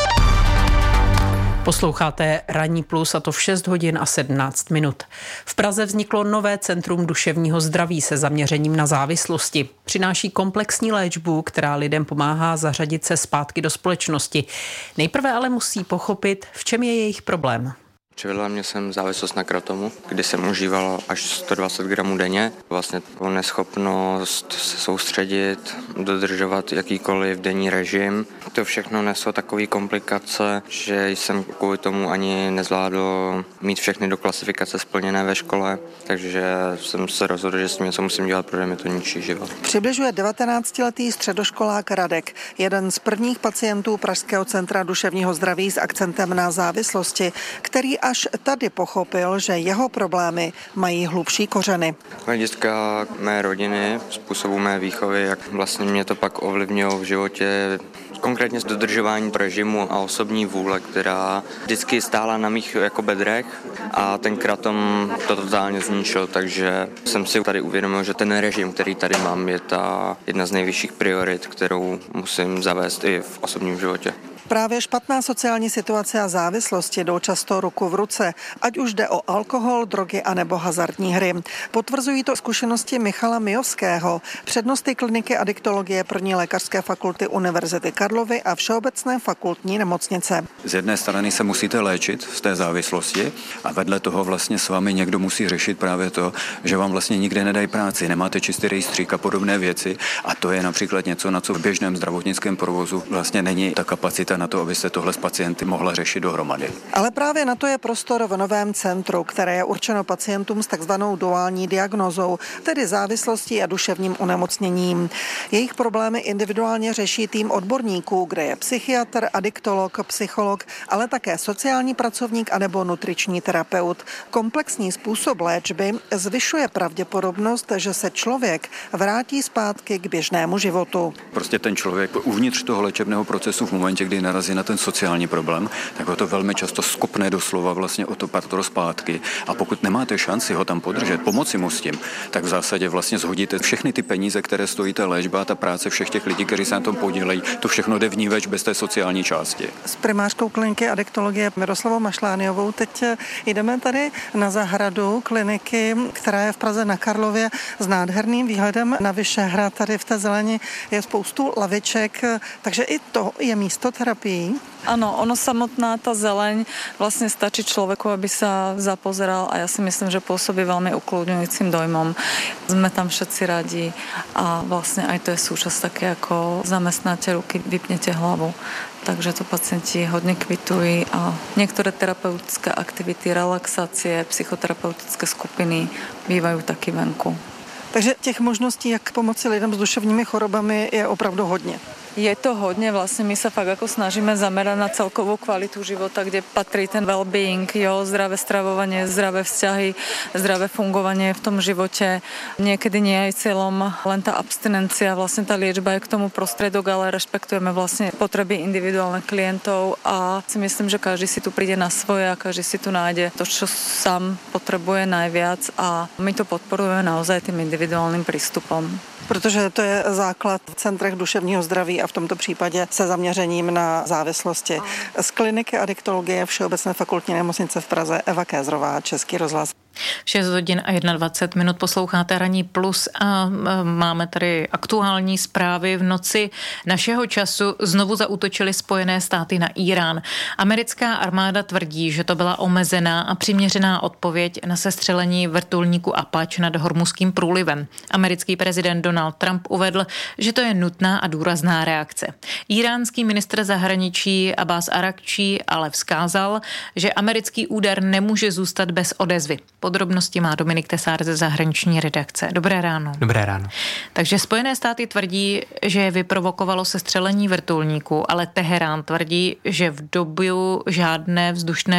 Posloucháte Ranní plus, a to v 6 hodin a 17 minut. V Praze vzniklo nové centrum duševního zdraví se zaměřením na závislosti. Přináší komplexní léčbu, která lidem pomáhá zařadit se zpátky do společnosti. Nejprve ale musí pochopit, v čem je jejich problém. Přivedla mě sem závislost na kratomu, kdy jsem užíval až 120 gramů denně. Vlastně neschopnost se soustředit, dodržovat jakýkoliv denní režim. To všechno neslo takové komplikace, že jsem kvůli tomu ani nezvládl mít všechny do klasifikace splněné ve škole, takže jsem se rozhodl, že s tím něco musím dělat, protože mi to ničí život. Přibližuje 19letý středoškolák Radek, jeden z prvních pacientů Pražského centra duševního zdraví s akcentem na závislosti, který až tady pochopil, že jeho problémy mají hlubší kořeny. Hlediska mé rodiny, způsobu mé výchovy, jak vlastně mě to pak ovlivnilo v životě, konkrétně z dodržování režimu a osobní vůle, která vždycky stála na mých jako bedrech a ten kratom to totálně zničil, takže jsem si tady uvědomil, že ten režim, který tady mám, je ta jedna z nejvyšších priorit, kterou musím zavést i v osobním životě. Právě špatná sociální situace a závislosti jdou často ruku v ruce, ať už jde o alkohol, drogy anebo hazardní hry. Potvrzují to zkušenosti Michala Mijovského, přednosty kliniky adiktologie 1. lékařské fakulty Univerzity Karlovy a Všeobecné fakultní nemocnice. Z jedné strany se musíte léčit z té závislosti a vedle toho vlastně s vámi někdo musí řešit právě to, že vám vlastně nikde nedají práci, nemáte čistý rejstřík a podobné věci, a to je například něco, na co v běžném zdravotnickém provozu vlastně není ta kapacita na to, aby se tohle s pacienty mohla řešit dohromady. Ale právě na to je prostor v novém centru, které je určeno pacientům s takzvanou duální diagnózou, tedy závislostí a duševním onemocněním. Jejich problémy individuálně řeší tým odborníků, kde je psychiatr, adiktolog, psycholog, ale také sociální pracovník anebo nutriční terapeut. Komplexní způsob léčby zvyšuje pravděpodobnost, že se člověk vrátí zpátky k běžnému životu. Prostě ten člověk uvnitř toho léčebného procesu v momentě, kdy narazí na ten sociální problém, tak ho to velmi často skopne doslova vlastně o to patro zpátky. A pokud nemáte šanci ho tam podržet, pomoci mu s tím, tak v zásadě vlastně zhodíte všechny ty peníze, které stojí ta léčba, ta práce všech těch lidí, kteří se na tom podílejí, to všechno jde vníveč bez té sociální části. S primářkou kliniky adiktologie Miroslavou Mašlániovou teď jdeme tady na zahradu kliniky, která je v Praze na Karlově s nádherným výhledem na Vyšehrad. Tady v té zeleni je spoustu laviček, takže i to je místo terapii. Áno, ono samotná tá zeleň vlastne stačí človeku, aby sa zapozeral a ja si myslím, že pôsobí veľmi ukludňujúcim dojmom. Sme tam všetci radi a vlastne aj to je súčasť také, ako zamestnáte ruky, vypnete hlavu. Takže to pacienti hodne kvitujú a niektoré terapeutické aktivity, relaxácie, psychoterapeutické skupiny bývajú taky venku. Takže těch možností, jak pomoci lidem s duševními chorobami, je opravdu hodně. Je to hodne, vlastne my sa fakt ako snažíme zamerať na celkovú kvalitu života, kde patrí ten well-being, zdravé stravovanie, zdravé vzťahy, zdravé fungovanie v tom živote. Niekedy nie je cieľom len tá abstinencia, vlastne tá liečba je k tomu prostriedok, ale rešpektujeme vlastne potreby individuálnych klientov a si myslím, že každý si tu príde na svoje a každý si tu nájde to, čo sám potrebuje najviac a my to podporujeme naozaj tým individuálnym prístupom. Protože to je základ v centrech duševního zdraví a v tomto případě se zaměřením na závislosti. Z kliniky adiktologie Všeobecné fakultní nemocnice v Praze Eva Kézrová, Český rozhlas. 6 hodin a 21 minut posloucháte Ranní plus a máme tady aktuální zprávy. V noci našeho času znovu zaútočily Spojené státy na Irán. Americká armáda tvrdí, že to byla omezená a přiměřená odpověď na sestřelení vrtulníku Apache nad Hormuzským průlivem. Americký prezident Donald Trump uvedl, že to je nutná a důrazná reakce. Iránský ministr zahraničí Abbas Arakčí ale vzkázal, že americký úder nemůže zůstat bez odezvy. Podrobnosti má Dominik Tesár ze zahraniční redakce. Dobré ráno. Dobré ráno. Takže Spojené státy tvrdí, že je vyprovokovalo sestřelení vrtulníku, ale Teherán tvrdí, že v dobu žádné vzdušné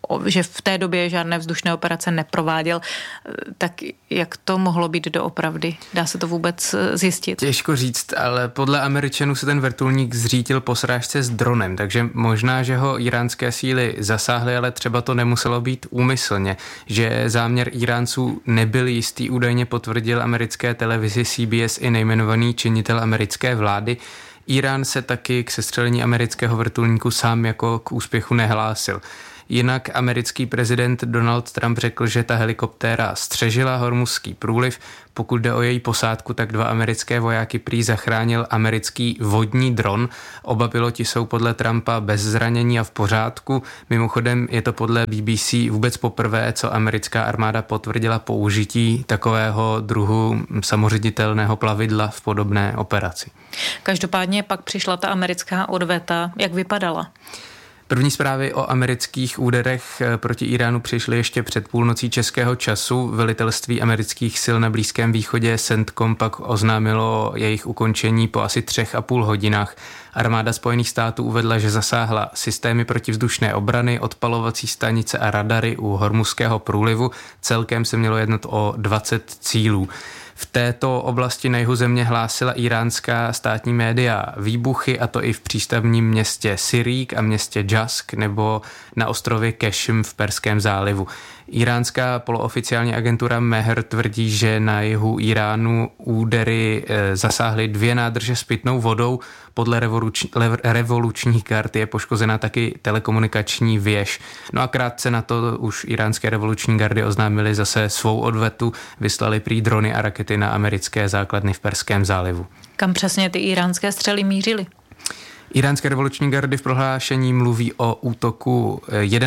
že v té době žádné vzdušné operace neprováděl. Tak jak to mohlo být doopravdy? Dá se to vůbec zjistit? Těžko říct, ale podle Američanů se ten vrtulník zřítil po srážce s dronem, takže možná, že ho iránské síly zasáhly, ale třeba to nemuselo být úmyslně. Že záměr Iránců nebyl jistý, údajně potvrdil americké televizi CBS i nejmenovaný činitel americké vlády. Irán se taky k sestřelení amerického vrtulníku sám jako k úspěchu nehlásil. Jinak americký prezident Donald Trump řekl, že ta helikoptéra střežila Hormuzský průliv. Pokud jde o její posádku, tak 2 americké vojáky prý zachránil americký vodní dron. Oba piloti jsou podle Trumpa bez zranění a v pořádku. Mimochodem je to podle BBC vůbec poprvé, co americká armáda potvrdila použití takového druhu samoředitelného plavidla v podobné operaci. Každopádně pak přišla ta americká odveta. Jak vypadala? První zprávy o amerických úderech proti Iránu přišly ještě před půlnocí českého času. Velitelství amerických sil na Blízkém východě CENTCOM pak oznámilo jejich ukončení po asi 3,5 hodinách. Armáda Spojených států uvedla, že zasáhla systémy protivzdušné obrany, odpalovací stanice a radary u Hormuzského průlivu. Celkem se mělo jednat o 20 cílů. V této oblasti na jihu země hlásila iránská státní média výbuchy, a to i v přístavním městě Sirík a městě Jask nebo na ostrově Kešm v Perském zálivu. Iránská polooficiální agentura Mehr tvrdí, že na jihu Iránu údery zasáhly 2 nádrže s pitnou vodou. Podle revolučních gard je poškozena taky telekomunikační věž. No a krátce na to už iránské revoluční gardy oznámily zase svou odvetu, vyslali prý drony a rakety na americké základny v Perském zálivu. Kam přesně ty iránské střely mířily? Iránské revoluční gardy v prohlášení mluví o útoku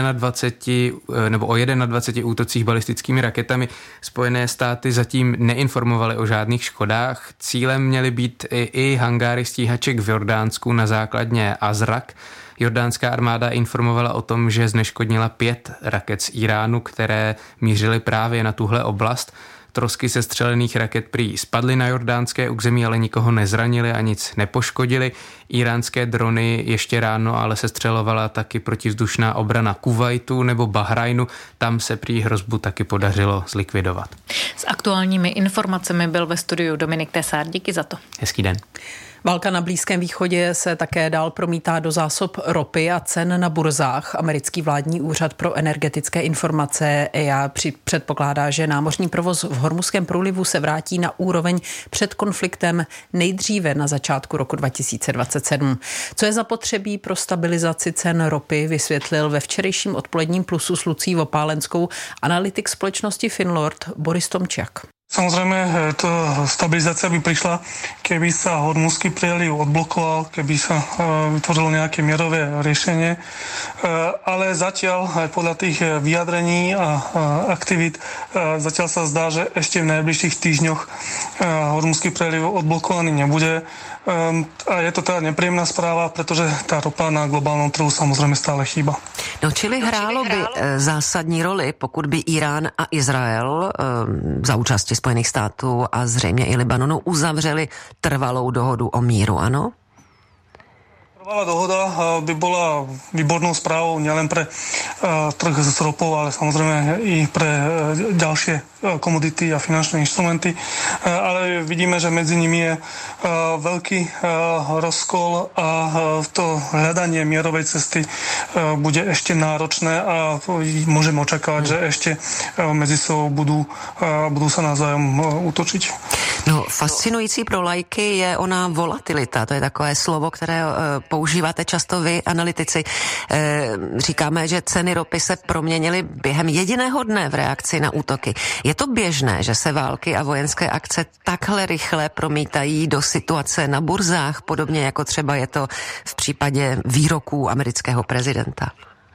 21 útocích balistickými raketami. Spojené státy zatím neinformovaly o žádných škodách. Cílem měly být i hangáry stíhaček v Jordánsku na základně Azrak. Jordánská armáda informovala o tom, že zneškodnila 5 raket z Iránu, které mířily právě na tuhle oblast. Trosky sestřelených raket prý spadly na jordánské území, ale nikoho nezranili a nic nepoškodili. Iránské drony ještě ráno ale sestřelovala taky protivzdušná obrana Kuvajtu nebo Bahrajnu. Tam se prý hrozbu taky podařilo zlikvidovat. S aktuálními informacemi byl ve studiu Dominik Tesár. Díky za to. Hezký den. Válka na Blízkém východě se také dál promítá do zásob ropy a cen na burzách. Americký vládní úřad pro energetické informace EIA předpokládá, že námořní provoz v Hormuzském průlivu se vrátí na úroveň před konfliktem nejdříve na začátku roku 2027. Co je zapotřebí pro stabilizaci cen ropy, vysvětlil ve včerejším odpoledním plusu s Lucí Vopálenskou analytik společnosti Finlord Boris Tomčak. Samozrejme, stabilizácia by prišla, keby sa Hormuzský prieliv odblokoval, keby sa vytvorilo nejaké mierové riešenie. Ale zatiaľ aj podľa tých vyjadrení a aktivít zatiaľ sa zdá, že ešte v najbližších týždňoch Hormuzský prieliv odblokovaný nebude. A je to teda nepříjemná zpráva, protože ta ropa na globálním trhu samozřejmě stále chýba. No, čili hrálo by zásadní roli, pokud by Irán a Izrael za účasti Spojených států a zřejmě i Libanonu uzavřeli trvalou dohodu o míru, ano? Trvalá dohoda by bola výbornou správou nielen pre trh s ropou, ale samozrejme i pre ďalšie komodity a finančné inštrumenty. Ale vidíme, že medzi nimi je veľký rozkol a to hľadanie mierovej cesty bude ešte náročné a môžeme očakávať, že ešte medzi sebou budú sa navzájom útočiť. No, fascinující pro lajky je ona volatilita, to je takové slovo, které používáte často vy, analytici. Říkáme, že ceny ropy se proměnily během jediného dne v reakci na útoky. Je to běžné, že se války a vojenské akce takhle rychle promítají do situace na burzách, podobně jako třeba je to v případě výroků amerického prezidenta?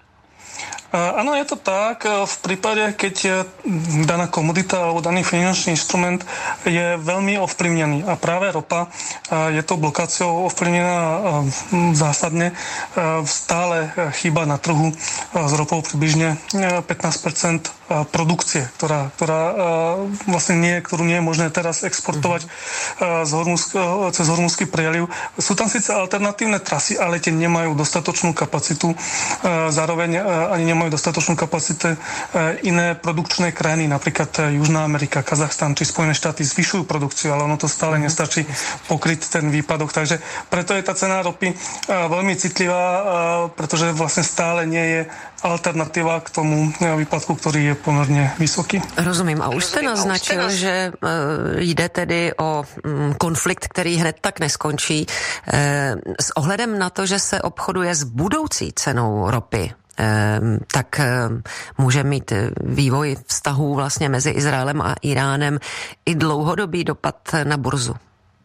Áno, je to tak. V prípade, keď daná komodita alebo daný finančný instrument je veľmi ovplyvnený a práve ropa je to blokáciou ovplyvnená zásadne. Stále chýba na trhu s ropou približne 15% produkcie, ktorá vlastne ktorú nie je možné teraz exportovať cez Hormuzský prieliv. Sú tam síce alternatívne trasy, ale tie nemajú dostatočnú kapacitu. Zároveň ani nemajú nemajú dostatočnú kapacitu. Iné produkčné krajiny, napríklad Južná Amerika, Kazachstan či Spojené štáty zvyšujú produkciu, ale ono to stále nestačí pokryť ten výpadok. Takže preto je tá cena ropy veľmi citlivá, pretože vlastne stále nie je alternativa k tomu výpadku, ktorý je pomerne vysoký. Rozumím. A už jste naznačil, že jde tedy o konflikt, který hned tak neskončí. S ohledem na to, že se obchoduje s budoucí cenou ropy, tak může mít vývoj vztahů vlastně mezi Izraelem a Iránem i dlouhodobý dopad na burzu.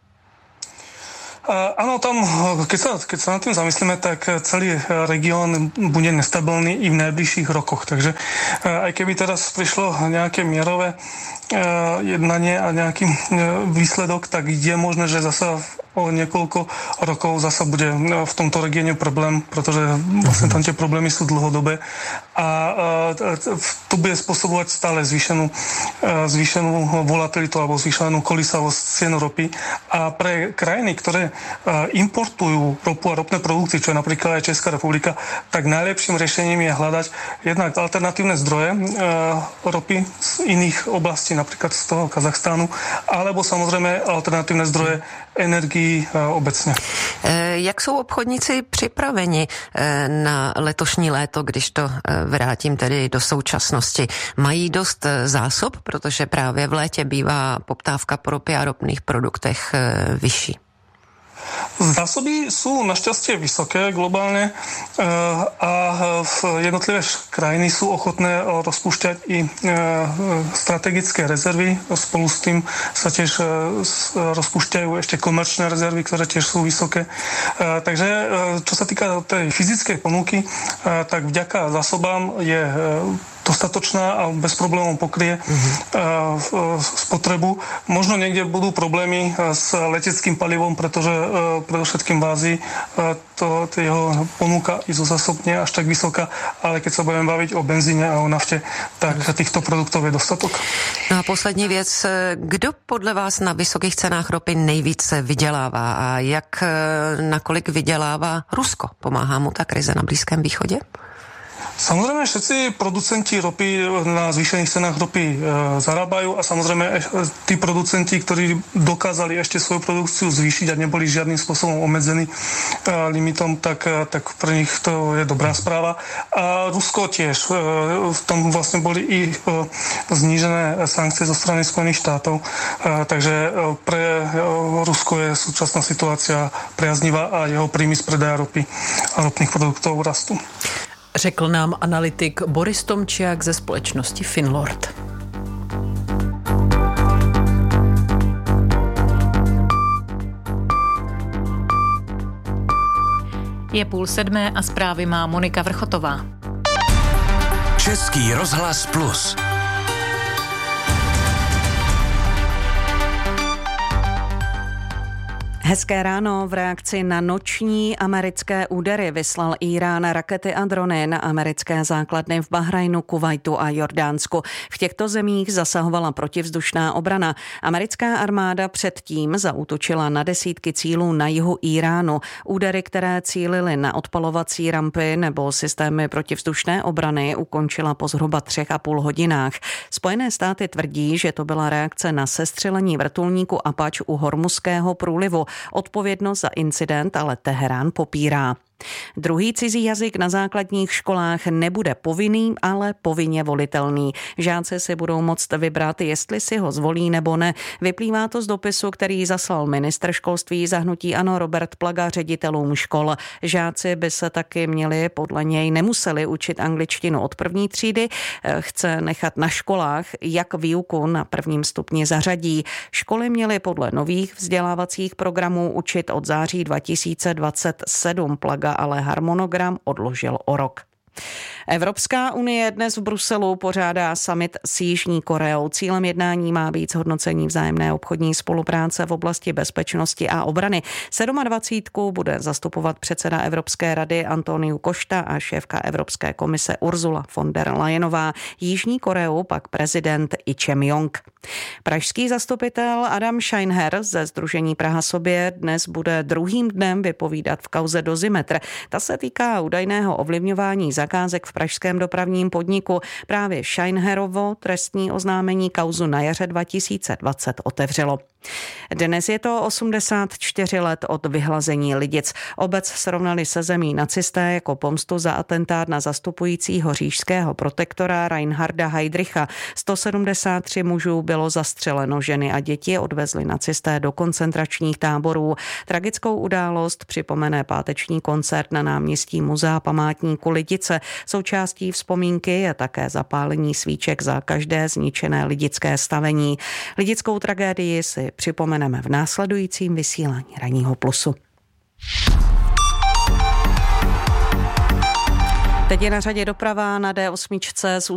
Áno, tam, keď sa nad tým zamyslíme, tak celý región bude nestabilný i v najbližších rokoch. Takže aj keby teraz prišlo nejaké mierové jednanie a nejaký výsledok, tak je možné, že zasa o niekoľko rokov zasa bude v tomto regióne problém, pretože vlastne tam tie problémy sú dlhodobé a to bude spôsobovať stále zvýšenú volatilitu alebo zvýšenú kolísavosť cien ropy. A pre krajiny, ktoré importujú ropu a ropné produkty, čo je napríklad aj Česká republika, tak najlepším riešením je hľadať jednak alternatívne zdroje ropy z iných oblastí, napríklad z toho Kazachstánu, alebo samozrejme alternatívne zdroje energií obecně. Jak jsou obchodníci připraveni na letošní léto, když to vrátím tedy do současnosti? Mají dost zásob, protože právě v létě bývá poptávka po ropě a ropných produktech vyšší? Zásoby sú našťastie vysoké globálne a jednotlivé krajiny sú ochotné rozpúšťať i strategické rezervy. Spolu s tým sa tiež rozpúšťajú ešte komerčné rezervy, ktoré tiež sú vysoké. Takže čo sa týka tej fyzickej ponuky, tak vďaka zásobám je dostatočná a bez problémov pokrie spotrebu. Možno niekde budú problémy s leteckým palivom, pretože predovšetkým v Ázii to jeho ponuka i zo zásob nie až tak vysoká, ale keď sa budeme baviť o benzíne a o nafte, tak týchto produktov je dostatok. No a poslední věc, kdo podle vás na vysokých cenách ropy nejvíce vydělává a jak nakolik vydělává Rusko? Pomáhá mu ta krize na Blízkém východě? Samozrejme, všetci producenti ropy na zvýšených cenách ropy zarábajú a samozrejme tí producenti, ktorí dokázali ešte svoju produkciu zvýšiť a neboli žiadnym spôsobom obmedzení limitom, tak pre nich to je dobrá správa. A Rusko tiež. Tam vlastne boli i znížené sankcie zo strany Spojených štátov. Takže pre Rusko je súčasná situácia priaznivá a jeho príjmy z predaja ropy a ropných produktov rastú. Řekl nám analytik Boris Tomčiak ze společnosti Finlord. Je 6:30 a zprávy má Monika Vrchotová. Český rozhlas Plus. Hezké ráno. V reakci na noční americké údery vyslal Írán rakety a drony na americké základny v Bahrajnu, Kuvajtu a Jordánsku. V těchto zemích zasahovala protivzdušná obrana. Americká armáda předtím zaútočila na desítky cílů na jihu Iránu. Údery, které cílily na odpalovací rampy nebo systémy protivzdušné obrany, ukončila po zhruba 3,5 hodinách. Spojené státy tvrdí, že to byla reakce na sestřelení vrtulníku Apache u Hormuzského průlivu. Odpovědnost za incident ale Teherán popírá. Druhý cizí jazyk na základních školách nebude povinný, ale povinně volitelný. Žáci si budou moct vybrat, jestli si ho zvolí nebo ne. Vyplývá to z dopisu, který zaslal ministr školství za hnutí ANO Robert Plaga ředitelům škol. Žáci by se taky měli, podle něj nemuseli učit angličtinu od první třídy. Chce nechat na školách, jak výuku na prvním stupni zařadí. Školy měly podle nových vzdělávacích programů učit od září 2027. Plaga ale harmonogram odložil o rok. Evropská unie dnes v Bruselu pořádá summit s Jižní Koreou. Cílem jednání má být zhodnocení vzájemné obchodní spolupráce v oblasti bezpečnosti a obrany. 27. bude zastupovat předseda Evropské rady Antoniu Costa a šéfka Evropské komise Ursula von der Leyenová. Jižní Koreu pak prezident Lee Jae-myung. Pražský zastupitel Adam Scheinher ze sdružení Praha sobě dnes bude druhým dnem vypovídat v kauze Dozimetr. Ta se týká údajného ovlivňování zakázek v pražském dopravním podniku. Právě Scheinherovo trestní oznámení kauzu na jaře 2020 otevřelo. Dnes je to 84 let od vyhlazení Lidic. Obec srovnali se zemí nacisté jako pomstu za atentát na zastupujícího říšského protektora Reinharda Heydricha. 173 mužů bylo zastřeleno, ženy a děti odvezli nacisté do koncentračních táborů. Tragickou událost připomene páteční koncert na náměstí Muzea památníku Lidice. Součástí vzpomínky je také zapálení svíček za každé zničené lidické stavení. Lidickou tragédii si připomeneme v následujícím vysílání Ranního plusu. Teď je na řadě doprava na D8 z